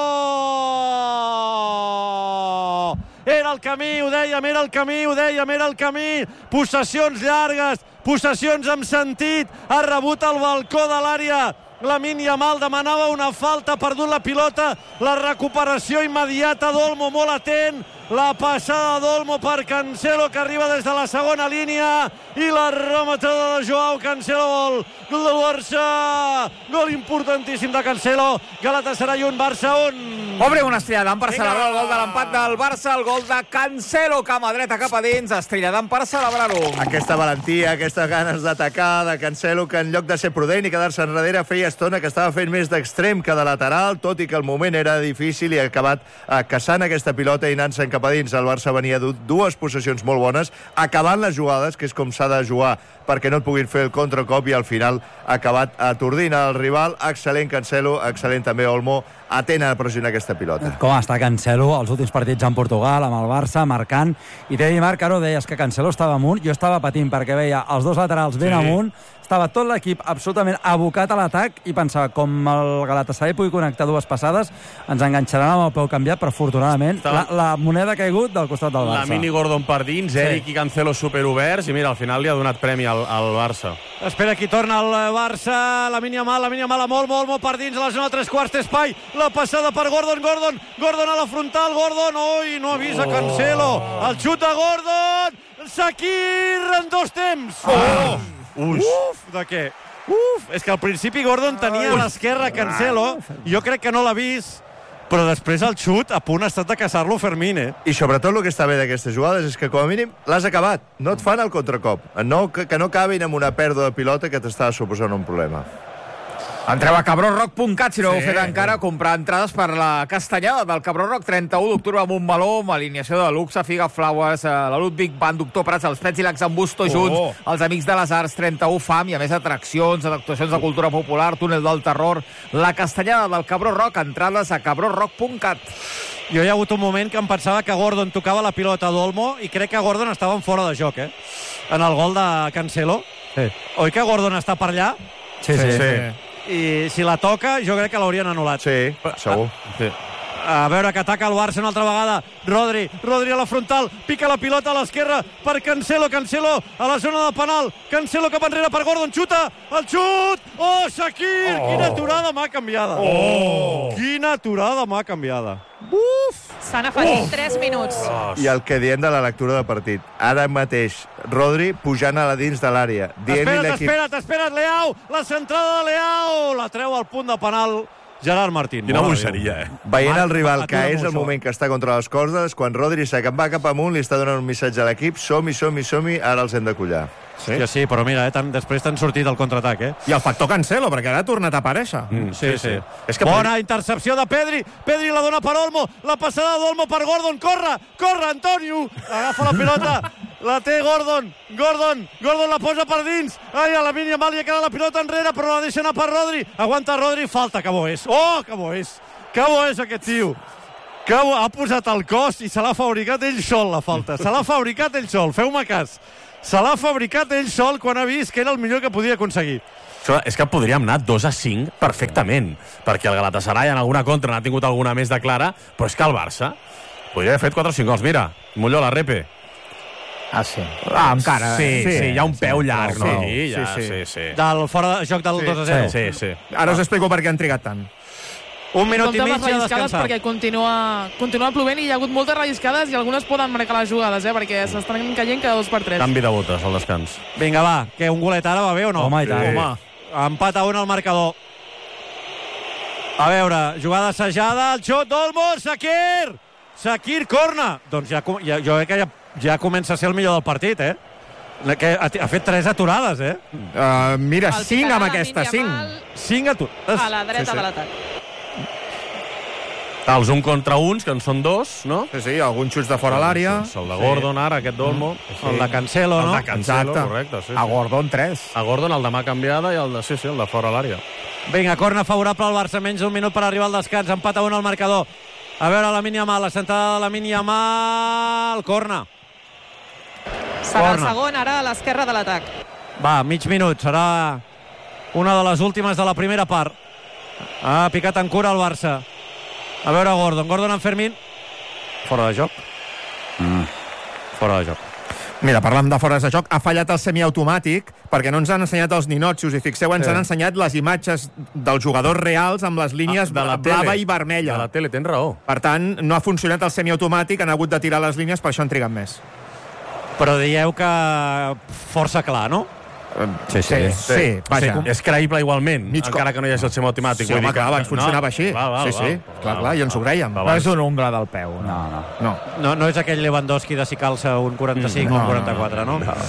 Era el camí, ho dèiem, era el camí, ho dèiem, era el camí. Possessions llargues, possessions amb sentit. Ha rebut el balcó de l'àrea. Lamine Yamal demanava una falta, ha perdut la pilota, la recuperació immediata d'Olmo, molt atent, la passada d'Olmo per Cancelo, que arriba des de la segona línia, i la rematada de Joao Cancelo, gol, gol del Barça, gol importantíssim de Cancelo, Galatasaray un, Barça un. Obre una estrelladam per celebrar el gol de l'empat del Barça, el gol de Cancelo, cama dreta cap a dins, estrelladam per celebrar-ho. Aquesta valentia, aquestes ganes d'atacar de Cancelo, que en lloc de ser prudent i quedar-se enrere, feia estona que estava fent més d'extrem que de lateral, tot i que el moment era difícil i ha acabat eh, caçant aquesta pilota i anant-se'n cap a dins. El Barça venia du dues possessions molt bones, acabant les jugades, que és com s'ha de jugar perquè no et puguin fer el contracop, i al final ha acabat atordint el rival. Excel·lent Cancelo, excel·lent també Olmo, atent a pressionar aquesta pilota. Com està Cancelo els últims partits en Portugal, amb el Barça, marcant. I Teddy Marc, ara ho deies, que Cancelo estava amunt, jo estava patint perquè veia els dos laterals ben sí. amunt, estava tot l'equip absolutament abocat a l'atac i pensava, com el Galatasaray pugui connectar dues passades, ens enganxaran amb el peu canviat, però afortunadament la, la moneda ha caigut del costat del Barça. La mini Gordon per dins, sí. Eric i Cancelo superoberts, i mira, al final li ha donat premi al, al Barça. Espera, aquí torna el Barça, Lamine Yamal, Lamine Yamal a molt, molt, molt per dins, a la zona tres quarts, té espai, la passada per Gordon, Gordon, Gordon a la frontal, Gordon, oi, no avisa oh. Cancelo, el xut de Gordon, Shaqiri en dos temps. Oh. Uf. Uf, de què? Uf, és que al principi Gordon tenia a l'esquerra Cancelo, jo crec que no l'ha vist, però després el xut a punt ha estat de caçar-lo Fermín, eh? I sobretot el que està bé d'aquestes jugades és que com a mínim l'has acabat, no et fan el contracop, no, que, que no acabin amb una pèrdua de pilota que t'estava suposant un problema. Entreu a cabró rock punt cat, si no sí. heu fet encara, comprar entrades per la castanyada del Cabró Rock, trenta-u d'octubre amb un meló, amb alineació de luxe, Figa Flowers, la Ludwig Band, Doctor Prats, els Pets i l'Ax en Busto oh. junts, els Amics de les Arts, trenta-u Fam, i a més atraccions, actuacions de cultura popular, túnel del terror, la castanyada del Cabró Rock, entrades a cabró rock punt cat. Jo hi ha hagut un moment que em pensava que Gordon tocava la pilota d'Olmo i crec que Gordon estava en fora de joc, eh? En el gol de Cancelo. Sí. Oi que Gordon està per allà? Sí, sí. sí. sí. I si la toca, jo crec que l'haurien anul·lat. Sí, segur. Sí. A veure que ataca el Barça una altra vegada. Rodri, Rodri a la frontal, pica la pilota a l'esquerra per Cancelo, Cancelo a la zona de penal, Cancelo cap enrere per Gordon, xuta, el xut, oh, Shaqiri, oh. quina aturada mà canviada. Oh. Quina aturada mà canviada. Uf! S'han afegit oh. tres minuts. I el que diem de la lectura de partit. Ara mateix, Rodri pujant a la dins de l'àrea. Espera't, espera't, espera't, Leao, la centrada de Leao, la treu al punt de penal Gerard Martín. Quina boixeria, eh? Veient el rival, que és el moment que està contra les cordes, quan Rodri se va cap amunt, li està donant un missatge a l'equip, som-hi, som-hi, som-hi, ara els hem de collar. Sí, sí, sí, però mira, eh, tan, després t'han sortit el contraatac, eh? I el factor Cancelo, perquè ara ha tornat a aparèixer. Mm, sí, sí. sí. És que bona per... intercepció de Pedri. Pedri la dona per Olmo. La passada d'Olmo per Gordon. Corre, corre, Antonio. Agafa la pilota. La té Gordon. Gordon. Gordon la posa per dins. Ai, a Lamine Yamal li ha quedat la pilota enrere, però la deixa anar per Rodri. Aguanta Rodri. Falta, que bo és. Oh, que bo és. Que bo és aquest tio! Que bo, ha posat el cos i se l'ha fabricat ell sol, la falta. Se l'ha fabricat ell sol, feu-me cas. Se l'ha fabricat ell sol quan ha vist que era el millor que podia aconseguir. Això és que podríem anar dos a cinc perfectament, perquè el Galatasaray en alguna contra n'ha tingut alguna més de clara, però és que el Barça podria haver fet quatre o cinc gols. Mira, Molló, la repe. Ah, sí. Ah, encara. Sí, sí, sí, sí, hi ha un peu llarg, sí, no? sí, Ja, sí. sí, sí. Del fora de joc del Sí, dos a zero. Sí, sí. Ara us explico per què han trigat tant. Un minut i Compte amb mig les a relliscades descansar. perquè continua, continua plovent i hi ha hagut moltes relliscades i algunes poden marcar les jugades, eh, perquè s'estan caient cada dos per tres. Canvi de botes al descans. Vinga, va, que un golet ara va bé o no? Home, i tant. Sí. Home, empat a un al marcador. A veure, jugada assajada, el xut d'Olmo, Shakir! Shakir, corna! Doncs ja, ja, jo crec que ja, ja comença a ser el millor del partit, eh? Que ha, ha fet tres aturades, eh? Uh, mira, El cinc picarà amb la aquesta, Lamine cinc. Yamal Cinc aturades. a la dreta Sí, sí. de l'atac. Els un contra uns, que en són dos, no? Sí, sí, alguns xuts de fora l'àrea. El de Gordon, ara, aquest d'Olmo. El de Cancelo, no? El de Cancelo, Exacte. correcte. Sí, A sí. Gordon, tres. A Gordon, el de mà canviada, i el de, sí, sí, el de fora l'àrea. Vinga, corna favorable al Barça, menys d'un minut per arribar al descans, empat a un al marcador. A veure, la Yamal, la sentada de la Yamal, corna. Serà el Corna. segon, ara a l'esquerra de l'atac. Va, mig minut, serà una de les últimes de la primera part. Ha picat en cura el Barça. A veure Gordon, Gordon en Fermín. Fora de joc. Mm. Fora de joc. Mira, parlant de fores de joc, ha fallat el semiautomàtic perquè no ens han ensenyat els ninots. Si us hi fixeu, ens Sí. han ensenyat les imatges dels jugadors reals amb les línies Ah, de la blava tele. i vermella. De la tele, tens raó. Per tant, no ha funcionat el semiautomàtic, han hagut de tirar les línies, per això han trigat més. Però dieu que força clar, no? Sí, sí, sí, vaja. Sí, és creïble igualment, Mig encara cop. que no hi hagi el semiautomàtic. Sí, Vull home, dir que- clar, abans funcionava no. així. Val, val, sí, sí, val. clar, Val, clar, i ens ho creiem. No és un ungla del peu. No, no. No. No, no és aquell Lewandowski de si calça un quaranta-cinc Mm, o no, un quaranta-quatre, no? no.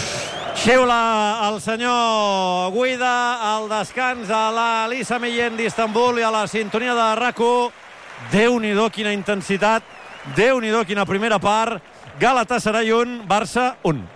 Xiula el senyor Guida al descans a la Lisa Millén d'Istanbul i a la sintonia de RAC u. Déu-n'hi-do quina intensitat, Déu-n'hi-do quina primera part. Galatasaray un, Barça un.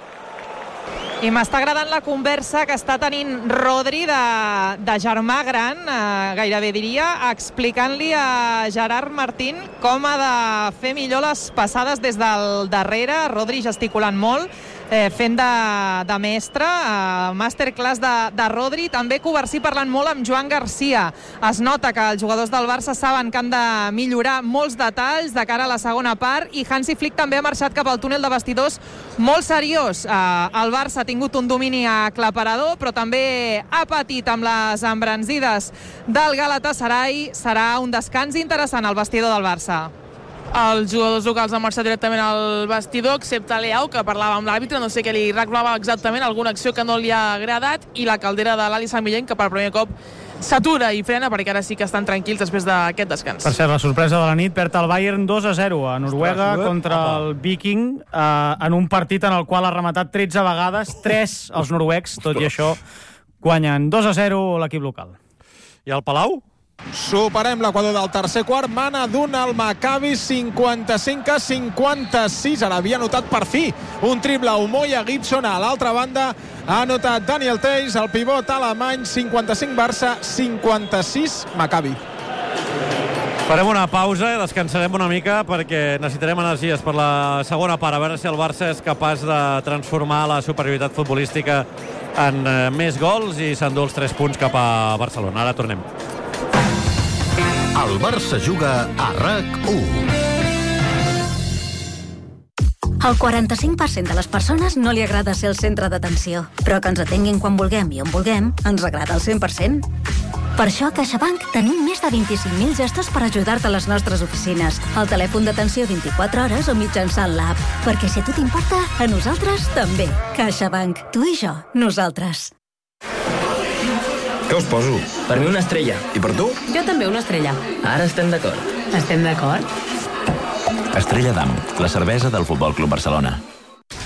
I m'està agradant la conversa que està tenint Rodri de, de germà gran, eh, gairebé diria, explicant-li a Gerard Martín com ha de fer millor les passades des del darrere. Rodri gesticulant molt, eh, fent de, de mestre, eh, masterclass de, de Rodri. També Covarsí parlant molt amb Joan Garcia. Es nota que els jugadors del Barça saben que han de millorar molts detalls de cara a la segona part, i Hansi Flick també ha marxat cap al túnel de vestidors molt seriós. Eh, el Barça ha tingut un domini aclaparador, però també ha patit amb les embranzides del Galatasaray. Serà un descans interessant al vestidor del Barça. Els jugadors locals han marxat directament al vestidor, excepte Leao, que parlava amb l'àrbitre, no sé què li reclamava exactament, alguna acció que no li ha agradat, i la caldera de l'Ali Sant Millén, que per primer cop s'atura i frena, perquè ara sí que estan tranquils després d'aquest descans. Per cert, la sorpresa de la nit, perd el Bayern dos a zero a Noruega Ostres, contra opa. el Viking, eh, en un partit en el qual ha rematat tretze vegades, tres els noruecs, tot i això guanyen dos a zero l'equip local. I el Palau? Superem l'equador del tercer quart, mana d'un al Maccabi, cinquanta-cinc a cinquanta-sis. Ara havia anotat per fi un triple Umoja Gibson. A l'altra banda ha anotat Daniel Theis, el pivot alemany. Cinquanta-cinc Barça, cinquanta-sis Maccabi. Farem una pausa i descansarem una mica perquè necessitarem energies per la segona part, a veure si el Barça és capaç de transformar la superioritat futbolística en eh, més gols i s'endú els tres punts cap a Barcelona. Ara tornem. El Barça juga a RAC u. Al quaranta-cinc per cent de les persones no li agrada ser el centre d'atenció, però que ens atenguin quan vulguem i on vulguem ens agrada al cent per cent. Per això a CaixaBank tenim més de vint-i-cinc mil gestos per ajudar-te a les nostres oficines, al telèfon d'atenció vint-i-quatre hores o mitjançant l'app. Perquè si a tu t'importa, a nosaltres també. CaixaBank. Tu i jo. Nosaltres. Què us poso? Per mi una estrella. I per tu? Jo també una estrella. Ara estem d'acord. Estem d'acord? Estrella d'Am, la cervesa del Futbol Club Barcelona.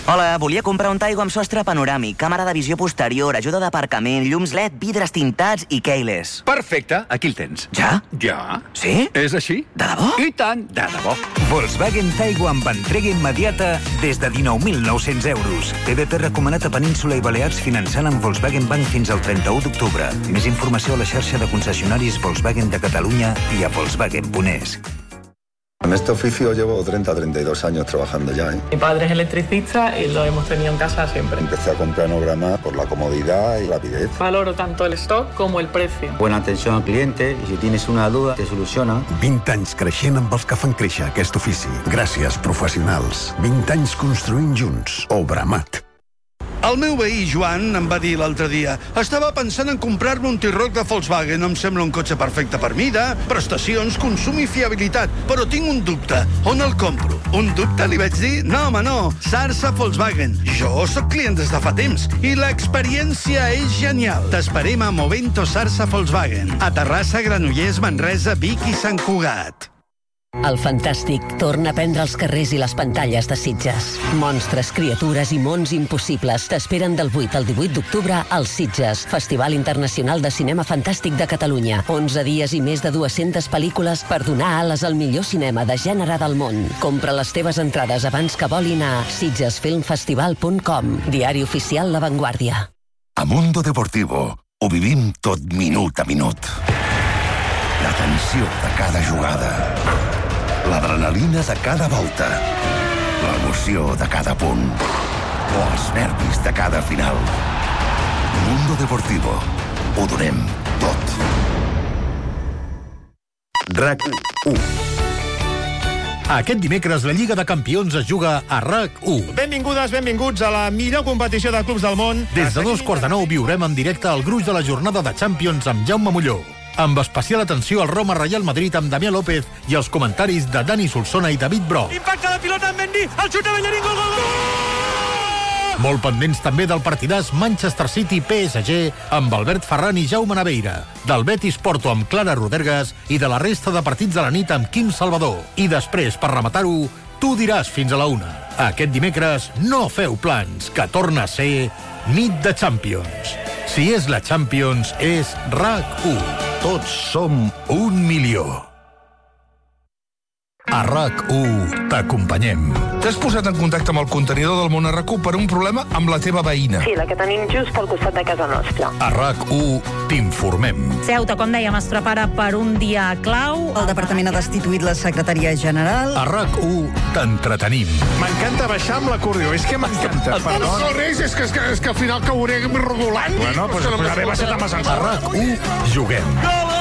Hola, volia comprar un Taigo amb sostre panoràmic, càmera de visió posterior, ajuda d'aparcament, llums L E D, vidres tintats i keyless. Perfecte, aquí el tens. Ja? Ja. Sí? És així? De debò? I tant, de debò. Volkswagen Taigo amb entrega immediata des de dinou mil nou-cents euros. P V P recomanat a Península i Balears finançant amb Volkswagen Bank fins al trenta-u d'octubre. Més informació a la xarxa de concessionaris Volkswagen de Catalunya i a Volkswagen punt es. En este oficio llevo treinta a treinta y dos años trabajando ya, ¿eh? Mi padre es electricista y lo hemos tenido en casa siempre. Empecé a comprar en Obramar por la comodidad y rapidez. Valoro tanto el stock como el precio. Buena atención al cliente y si tienes una duda, te soluciona. vint anys creixent amb els que fan créixer aquest ofici. Gràcies, professionals. vint anys construint junts. Obramat. El meu veí, Joan, em va dir l'altre dia estava pensant en comprar-me un T-Roc de Volkswagen. Em sembla un cotxe perfecte per mida, prestacions, consum i fiabilitat. Però tinc un dubte. On el compro? Un dubte? Li vaig dir? No, home, no. Sarsa Volkswagen. Jo sóc client des de fa temps i l'experiència és genial. T'esperem a Movento Sarsa Volkswagen. A Terrassa, Granollers, Manresa, Vic i Sant Cugat. El Fantàstic torna a prendre els carrers i les pantalles de Sitges. Monstres, criatures i mons impossibles t'esperen del vuit al divuit d'octubre als Sitges, Festival Internacional de Cinema Fantàstic de Catalunya. onze dies i més de dues-centes pel·lícules per donar ales al millor cinema de gènere del món. Compra les teves entrades abans que volin a sitges film festival punt com, diari oficial La Vanguardia. A Mundo Deportivo ho vivim tot minut a minut. La tensió de cada jugada, l'adrenalina de cada volta, l'emoció de cada punt o els nervis de cada final. Mundo Deportivo. Ho donem tot. RAC u. Aquest dimecres la Lliga de Campions es juga a RAC u. Benvingudes, benvinguts a la millor competició de clubs del món. Des de dos quarts de nou viurem en directe el gruix de la jornada de Champions amb Jaume Molló. Amb especial atenció al Roma Real Madrid amb Damià López i els comentaris de Dani Solsona i David Broch. Impacte de pilota amb Mendy, el xut de Bellerín, gol, gol, gol! Molt pendents també del partidàs Manchester City-P S G amb Albert Ferran i Jaume Naveira, del Betis Porto amb Clara Rodergas i de la resta de partits de la nit amb Quim Salvador. I després, per rematar-ho, tu diràs fins a la una. Aquest dimecres no feu plans, que torna a ser nit de Champions. Si és la Champions, és RAC u. Tots som un milió. A RAC u t'acompanyem. T'has posat en contacte amb el contenidor del Món a RAC u per un problema amb la teva veïna. Sí, la que tenim just pel costat de casa nostra. A RAC u t'informem. Ceuta, com dèiem, es prepara per un dia clau. El departament ha destituït la secretaria general. A RAC u t'entretenim. M'encanta baixar amb l'acordió, és que m'encanta. No, no, res, és que, és, que, és que al final cauré rodolant. Bueno, doncs pues, haver baixat amb ascensor. A RAC u juguem.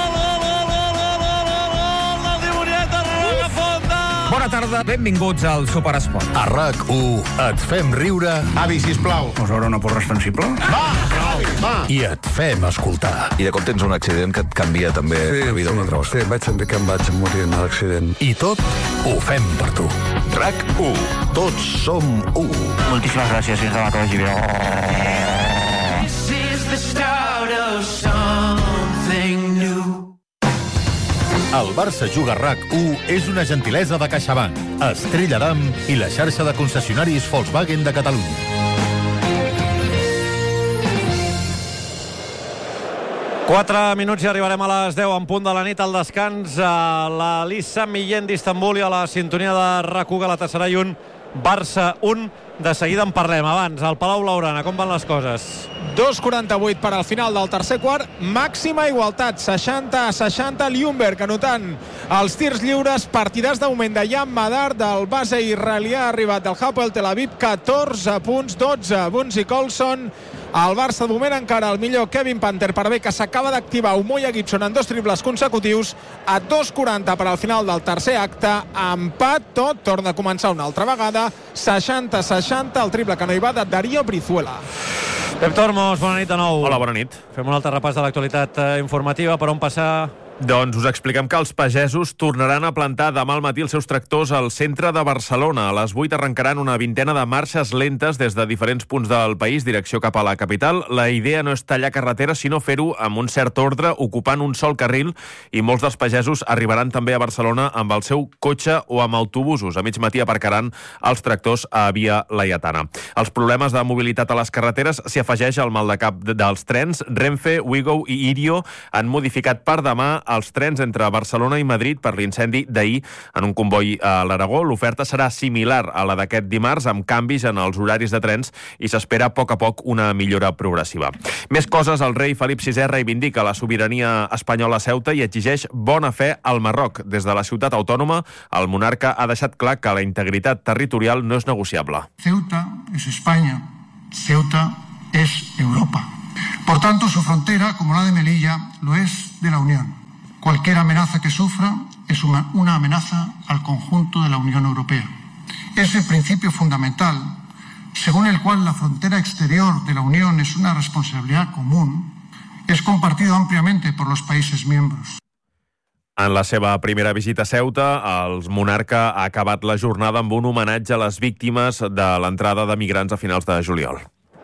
Bona tarda, benvinguts al Superesport. A RAC u et fem riure. Avi, sisplau. Us haurà una porra extensible? Va, va. I et fem escoltar. I de cop tens un accident que et canvia també sí, la vida sí, una altra cosa. Sí, vaig sentir que em vaig morir en l'accident. I tot ho fem per tu. RAC u. Tots som u. Moltíssimes gràcies, fins demà que vagi bé. This is the start of something new. El Barça Juga RAC u és una gentilesa de CaixaBank, Estrella d'Am i la xarxa de concessionaris Volkswagen de Catalunya. Quatre minuts i arribarem a les deu en punt de la nit al descans a la Lissa Millén d'Istanbul i a la sintonia de RAC u Galatasaray un, Barça un. De seguida en parlem. Abans, al Palau Blaugrana, com van les coses? dos quaranta-vuit per al final del tercer quart, màxima igualtat, seixanta a seixanta, Ljungberg anotant els tirs lliures, partidars d'augment de Jan Madar del base israelià arribat del Hapoel Tel Aviv, catorze punts, dotze Bunzi Colson. El Barça de moment encara el millor Kevin Panther per bé que s'acaba d'activar Umoja Gibson en dos triples consecutius a dos quaranta per al final del tercer acte, empat tot, torna a començar una altra vegada, seixanta a seixanta, el triple que no hi va de Darío Brizuela. Pep Tormos, bona nit de nou. Hola, bona nit. Fem un altre repàs de l'actualitat eh, informativa. Per on passar Doncs us expliquem que els pagesos tornaran a plantar demà al matí els seus tractors al centre de Barcelona. A les vuit arrencaran una vintena de marxes lentes des de diferents punts del país, direcció cap a la capital. La idea no és tallar carreteres, sinó fer-ho amb un cert ordre, ocupant un sol carril, i molts dels pagesos arribaran també a Barcelona amb el seu cotxe o amb autobusos. A mig matí aparcaran els tractors a Via Laietana. Els problemes de mobilitat a les carreteres s'hi afegeix al maldecap dels trens. Renfe, Wigo i Irio han modificat per demà els trens entre Barcelona i Madrid per l'incendi d'ahir en un comboi a l'Aragó. L'oferta serà similar a la d'aquest dimarts, amb canvis en els horaris de trens, i s'espera a poc a poc una millora progressiva. Més coses, el rei Felip sisè reivindica la sobirania espanyola a Ceuta i exigeix bona fe al Marroc. Des de la ciutat autònoma, el monarca ha deixat clar que la integritat territorial no és negociable. Ceuta es España, Ceuta es Europa. Por tanto, su frontera, como la de Melilla, lo es de la Unión. Cualquier amenaza que sufra es una, una amenaza al conjunto de la Unión Europea. Ese principio fundamental, según el cual la frontera exterior de la Unión es una responsabilidad común, es compartido ampliamente por los países miembros. En la seva primera visita a Ceuta, el monarca ha acabat la jornada amb un homenatge a les víctimes de l'entrada de migrants a finals de juliol.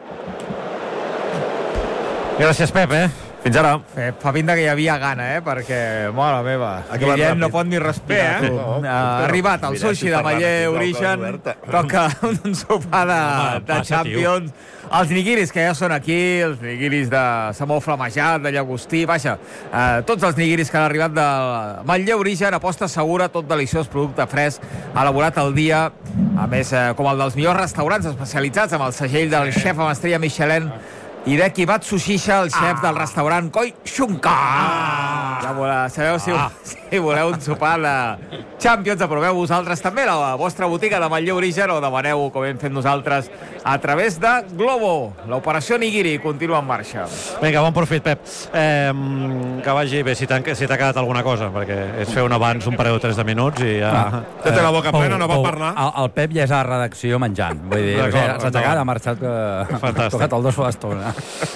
Gràcies, Pep, eh? Fins ara. Pep, fa pinta que hi havia gana, eh? Perquè, mare meva, Guillem no pot ni respirar. Bé, eh? No, no, ha arribat el sushi de Maller Origen, toca un sopar de, de Champions. Els nigiris que ja són aquí, els nigiris de salmó flamejat, de llagostí, vaja, eh, tots els nigiris que han arribat de Maller Origen, aposta segura, tot deliciós, producte fresc, elaborat al dia, a més, eh, com el dels millors restaurants especialitzats, amb el segell del xef amb estrella Michelin, Hideki Matsushisha, el xef ah. del restaurant Koi Shunka. Ah. Ja voleu, sabeu si, ah. si voleu un sopar de Champions, aproveu vosaltres també la vostra botiga de Maller Origen o demaneu, com hem fet nosaltres, a través de Globo. L'operació Nigiri continua en marxa. Vinga, bon profit, Pep. Eh, que vagi bé, si t'ha si quedat alguna cosa, perquè és fer un abans un parell o tres de minuts i ja... Ah. Ja té la boca plena, no va parlar. El, el Pep ja és a la redacció menjant. Vull dir, s'ha aixecat, ha marxat, ha tocat el dos a l'estona.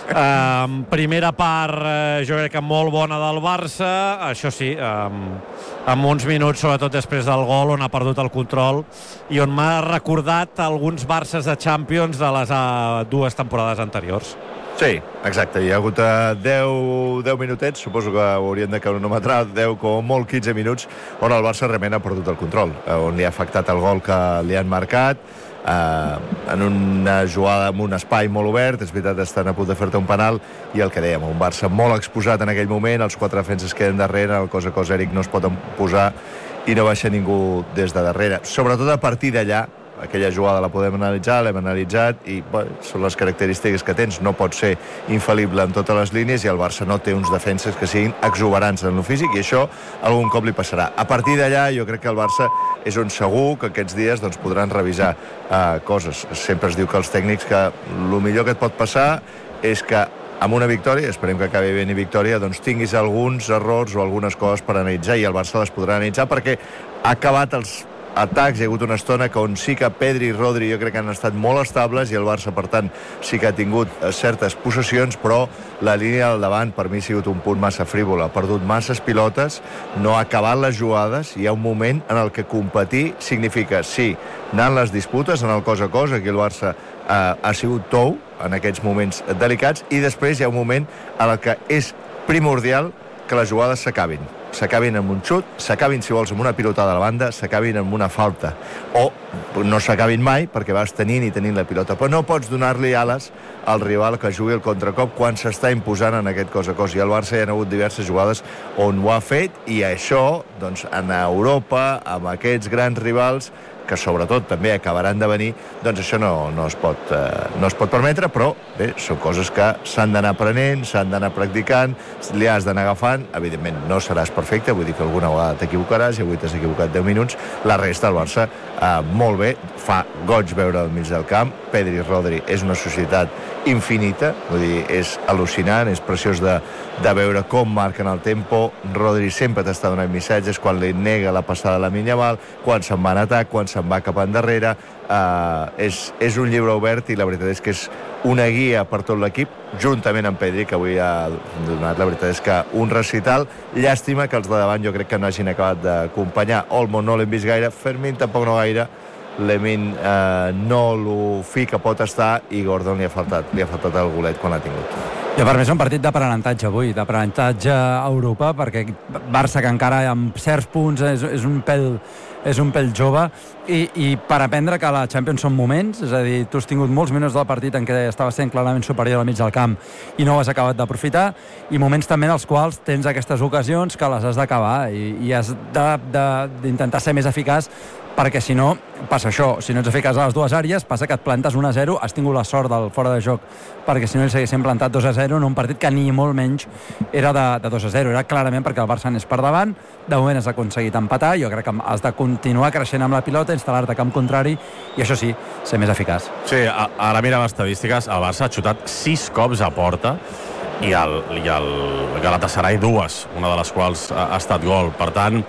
Um, primera part, uh, jo crec que molt bona del Barça, això sí, um, amb uns minuts, sobretot després del gol, on ha perdut el control i on m'ha recordat alguns Barças de Champions de les uh, dues temporades anteriors. Sí, exacte. Hi ha hagut uh, deu, deu minutets, suposo que ho haurien de cronometrar, deu com molt quinze minuts, on el Barça realment ha perdut el control, uh, on li ha afectat el gol que li han marcat, Uh, en una jugada amb un espai molt obert, és veritat, estan a punt de fer-te un penal, i el que dèiem, un Barça molt exposat en aquell moment, els quatre defenses queden darrere, el cos a cos Eric no es pot posar i no baixa ningú des de darrere. Sobretot a partir d'allà, aquella jugada la podem analitzar, l'hem analitzat, i bé, són les característiques que tens, no pot ser infal·lible en totes les línies, i el Barça no té uns defenses que siguin exuberants en lo físic, i això algun cop li passarà. A partir d'allà, jo crec que el Barça és on segur que aquests dies doncs, podran revisar uh, coses. Sempre es diu que els tècnics que el millor que et pot passar és que amb una victòria, esperem que acabi bé i victòria, doncs tinguis alguns errors o algunes coses per analitzar, i el Barça les podrà analitzar perquè ha acabat els atacs. Hi ha hagut una estona que on sí que Pedri i Rodri jo crec que han estat molt estables, i el Barça, per tant, sí que ha tingut certes possessions, però la línia del davant per mi ha sigut un punt massa frívola, ha perdut masses pilotes, no ha acabat les jugades. Hi ha un moment en el que competir significa, sí, anar en les disputes, en el cos a cos, aquí el Barça eh, ha sigut tou en aquests moments delicats, i després hi ha un moment en el que és primordial que les jugades s'acabin. S'acabin amb un xut, s'acabin, si vols, amb una pilotada a la banda, s'acabin amb una falta. O no s'acabin mai, perquè vas tenint i tenint la pilota. Però no pots donar-li ales al rival que jugui el contracop quan s'està imposant en aquest cos a cos. I al Barça hi ha hagut diverses jugades on ho ha fet, i això, doncs, en Europa, amb aquests grans rivals, que sobretot també acabaran de venir, doncs això no, no, es pot, eh, no es pot permetre, però bé, són coses que s'han d'anar aprenent, s'han d'anar practicant, li has d'anar agafant. Evidentment no seràs perfecte, vull dir que alguna vegada t'equivocaràs, i avui t'has equivocat deu minuts. La resta del Barça eh, molt bé, fa goig veure al mig del camp. Pedri i Rodri és una societat infinita, vull dir, és al·lucinant, és preciós de, de veure com marquen el tempo. Rodri sempre t'està donant missatges quan li nega la passada a la Lamine Yamal, quan se'n va en atac, quan se'n va cap endarrere, Uh, és, és un llibre obert i la veritat és que és una guia per tot l'equip, juntament amb Pedri, que avui ha donat, la veritat és que un recital. Llàstima que els de davant jo crec que no hagin acabat d'acompanyar. Olmo no l'hem vist gaire, Fermín tampoc no gaire, Lemín eh, no lo fi que pot estar, i Gordon li ha faltat, li ha faltat el golet quan l'ha tingut. I per mi és un partit d'aprenentatge avui, d'aprenentatge a Europa, perquè Barça, que encara amb certs punts és, és un pèl és un pèl jove, i, i per aprendre que la Champions són moments, és a dir, tu has tingut molts minuts del partit en què estaves sent clarament superior al mig del camp i no ho has acabat d'aprofitar, i moments també en els quals tens aquestes ocasions que les has d'acabar i, i has d'intentar ser més eficaç, perquè si no, passa això, si no ets eficaç a les dues àrees, passa que et plantes un a zero, has tingut la sort del fora de joc, perquè si no ells s'haguessin plantat dos a zero en un partit que ni molt menys era de, de dos a zero, era clarament perquè el Barça anés per davant, de moment has aconseguit empatar, jo crec que has de continuar creixent amb la pilota, instal·lar-te a camp contrari, i això sí, ser més eficaç. Sí, ara mira les estadístiques, el Barça ha xutat sis cops a porta, i el, i el Galatasaray dues, una de les quals ha, ha estat gol, per tant,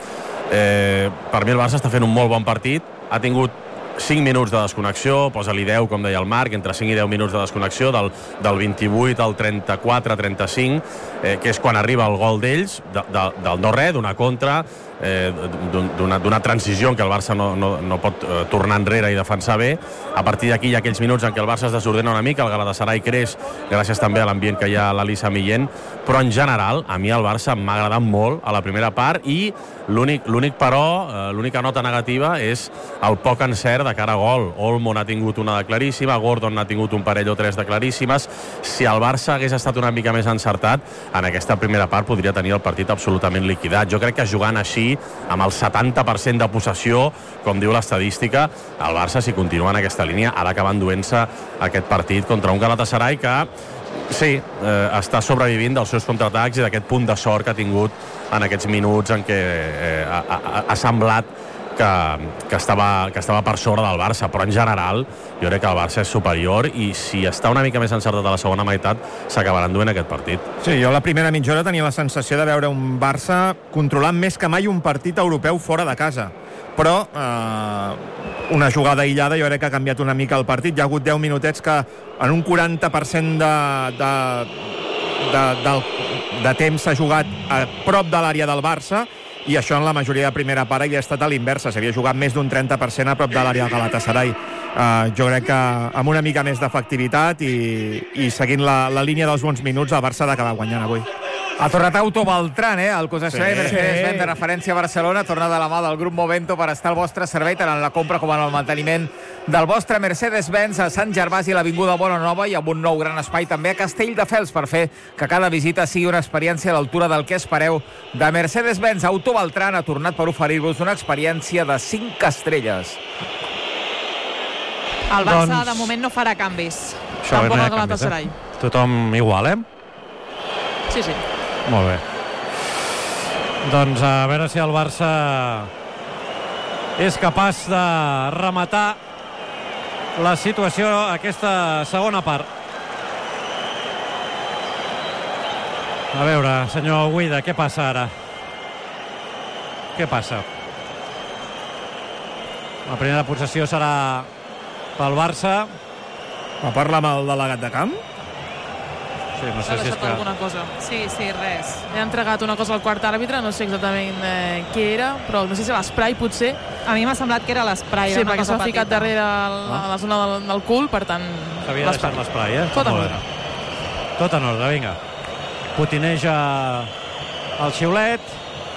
Eh, per mi el Barça està fent un molt bon partit, ha tingut cinc minuts de desconnexió, posa-li deu, com deia el Marc, entre cinc i deu minuts de desconnexió, del, del vint-i-vuit al trenta-quatre trenta-cinc, eh, que és quan arriba el gol d'ells, de, de, del no-res, d'una contra, eh, d'una transició en què el Barça no, no, no pot eh, tornar enrere i defensar bé. A partir d'aquí hi ha aquells minuts en què el Barça es desordena una mica, el Galatasaray creix, gràcies també a l'ambient que hi ha a l'Elisa Millén, però en general, a mi el Barça m'ha agradat molt a la primera part, i l'únic, l'únic però, eh, l'única nota negativa és el poc encert de cara a gol. Olmo n'ha tingut una de claríssima, Gordon n'ha tingut un parell o tres de claríssimes. Si el Barça hagués estat una mica més encertat, en aquesta primera part podria tenir el partit absolutament liquidat. Jo crec que jugant així, amb el setanta per cent de possessió, com diu l'estadística, el Barça, si continua en aquesta línia, ha d'acabar enduent-se aquest partit contra un Galatasaray que sí, eh, està sobrevivint dels seus contraatacs i d'aquest punt de sort que ha tingut en aquests minuts en què eh, ha, ha, ha semblat que, que, estava, que estava per sobre del Barça, però en general jo crec que el Barça és superior, i si està una mica més encertat a la segona meitat s'acabarà enduent aquest partit. Sí, jo la primera mitja hora tenia la sensació de veure un Barça controlant més que mai un partit europeu fora de casa, però eh, una jugada aïllada jo crec que ha canviat una mica el partit. Hi ha hagut deu minutets que en un quaranta per cent de, de, de, de, de temps s'ha jugat a prop de l'àrea del Barça, i això en la majoria de primera part havia estat a l'inversa, s'havia jugat més d'un trenta per cent a prop de l'àrea del Galatasaray. Uh, jo crec que amb una mica més d'efectivitat i, i seguint la, la línia dels bons minuts, el Barça ha d'acabar guanyant avui. Ha tornat Auto Beltrán, eh? El concessionari sí, Mercedes-Benz sí. de referència a Barcelona, torna de la mà del grup Movento per estar al vostre servei tant en la compra com en el manteniment del vostre Mercedes-Benz a Sant Gervasi, a l'Avinguda Bonanova, i amb un nou gran espai també a Castelldefels per fer que cada visita sigui una experiència a l'altura del que espereu de Mercedes-Benz. Auto Beltrán ha tornat per oferir-vos una experiència de cinc estrelles. El Barça doncs... de moment no farà canvis. Això tampoc no el Galatasaray. Eh? Tothom igual, eh? Sí, sí. Molt bé. Doncs a veure si el Barça és capaç de rematar la situació aquesta segona part. A veure, senyor Guida, què passa ara? Què passa? La primera possessió serà pel Barça. Va parlar amb el delegat de camp? Sí, no sé si és que... alguna cosa. Sí, sí, res. He entregat una cosa al quart àrbitre, no sé exactament eh, què era, però no sé si l'esprai potser. A mi m'ha semblat que era l'esprai. Sí, perquè s'ha ficat darrere el, Ah. a la zona del, del cul, per tant... S'havia deixat l'esprai, eh? Tot en Molt ordre. bé. Tot en ordre, vinga. Potineja el xiulet.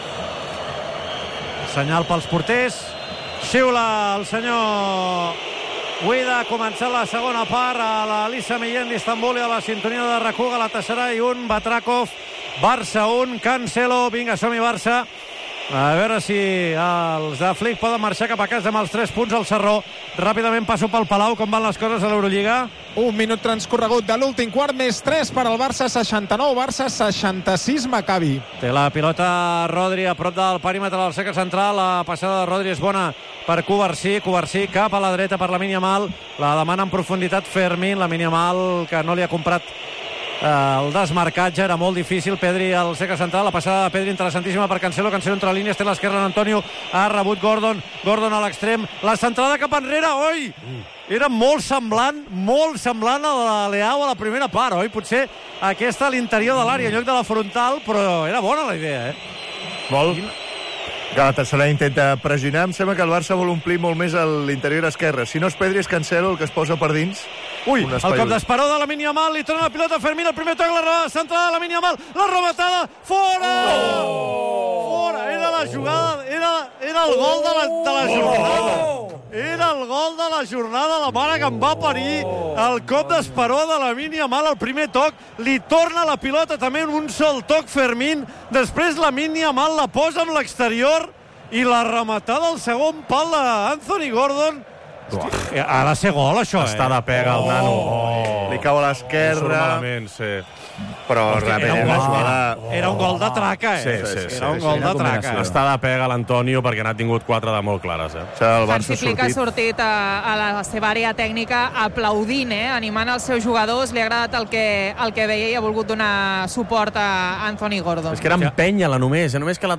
Senyal pels porters. Xiula el senyor Guida. Ha començat la segona part a la Elisa Millén d'Istanbul i a la sintonia de RAC u. Galatasaray un, Batrakov, Barça un, Cancelo. Vinga, som-hi, Barça. A veure si els de Flick poden marxar cap a casa amb els tres punts al Sarró. Ràpidament passo pel Palau. Com van les coses a l'Eurolliga? Un minut transcorregut de l'últim quart, més tres per al Barça, seixanta-nou, Barça seixanta-sis, Maccabi. Té la pilota Rodri a prop del perímetre del cercle central. La passada de Rodri és bona per Cubarsí. Cubarsí cap a la dreta per la Yamal. La demana en profunditat Fermín. La Yamal que no li ha comprat el desmarcatge, era molt difícil. Pedri al cercle central, la passada de Pedri interessantíssima per Cancelo, Cancelo entre línies, té l'esquerra en Antonio, ha rebut Gordon, Gordon a l'extrem, la centrada cap enrere, oi! Era molt semblant, molt semblant a la Leao a la primera part, oi? Potser aquesta a l'interior de l'àrea, en lloc de la frontal, però era bona la idea, eh? Vol? Galatasaray intenta pressionar. Em sembla que el Barça vol omplir molt més a l'interior esquerre. Si no és Pedri, és Cancelo el que es posa per dins. Ui, el cop d'esperó de Lamine Yamal, li torna la pilota a Fermín, el primer toc, la centrada de Lamine Yamal, la rematada, fora! Oh! Fora, era la jugada, era, era el gol de la, de la jornada. Era el gol de la jornada, la mare que em va parir. El cop d'esperó de Lamine Yamal, el primer toc, li torna la pilota també en un sol toc Fermín, després Lamine Yamal la posa amb l'exterior i la rematada al segon pal d'Anthony Gordon. Hosti, ha de ser gol, això, Està de pega el nano. Oh. Li cau a l'esquerra. Surt malament, sí. Però Hosti, era, un gol, jugada... era un gol de traca, eh? Sí, sí, sí. Era un sí, gol sí, de traca. Eh? Està de pega l'Antonio perquè n'ha tingut quatre de molt clares, eh? Hansi Flick ha sortit a, a la seva àrea tècnica aplaudint, eh? Animant els seus jugadors. Li ha agradat el que, el que veia i ha volgut donar suport a Anthony Gordon. És que era empènyer-la només, eh? Només que la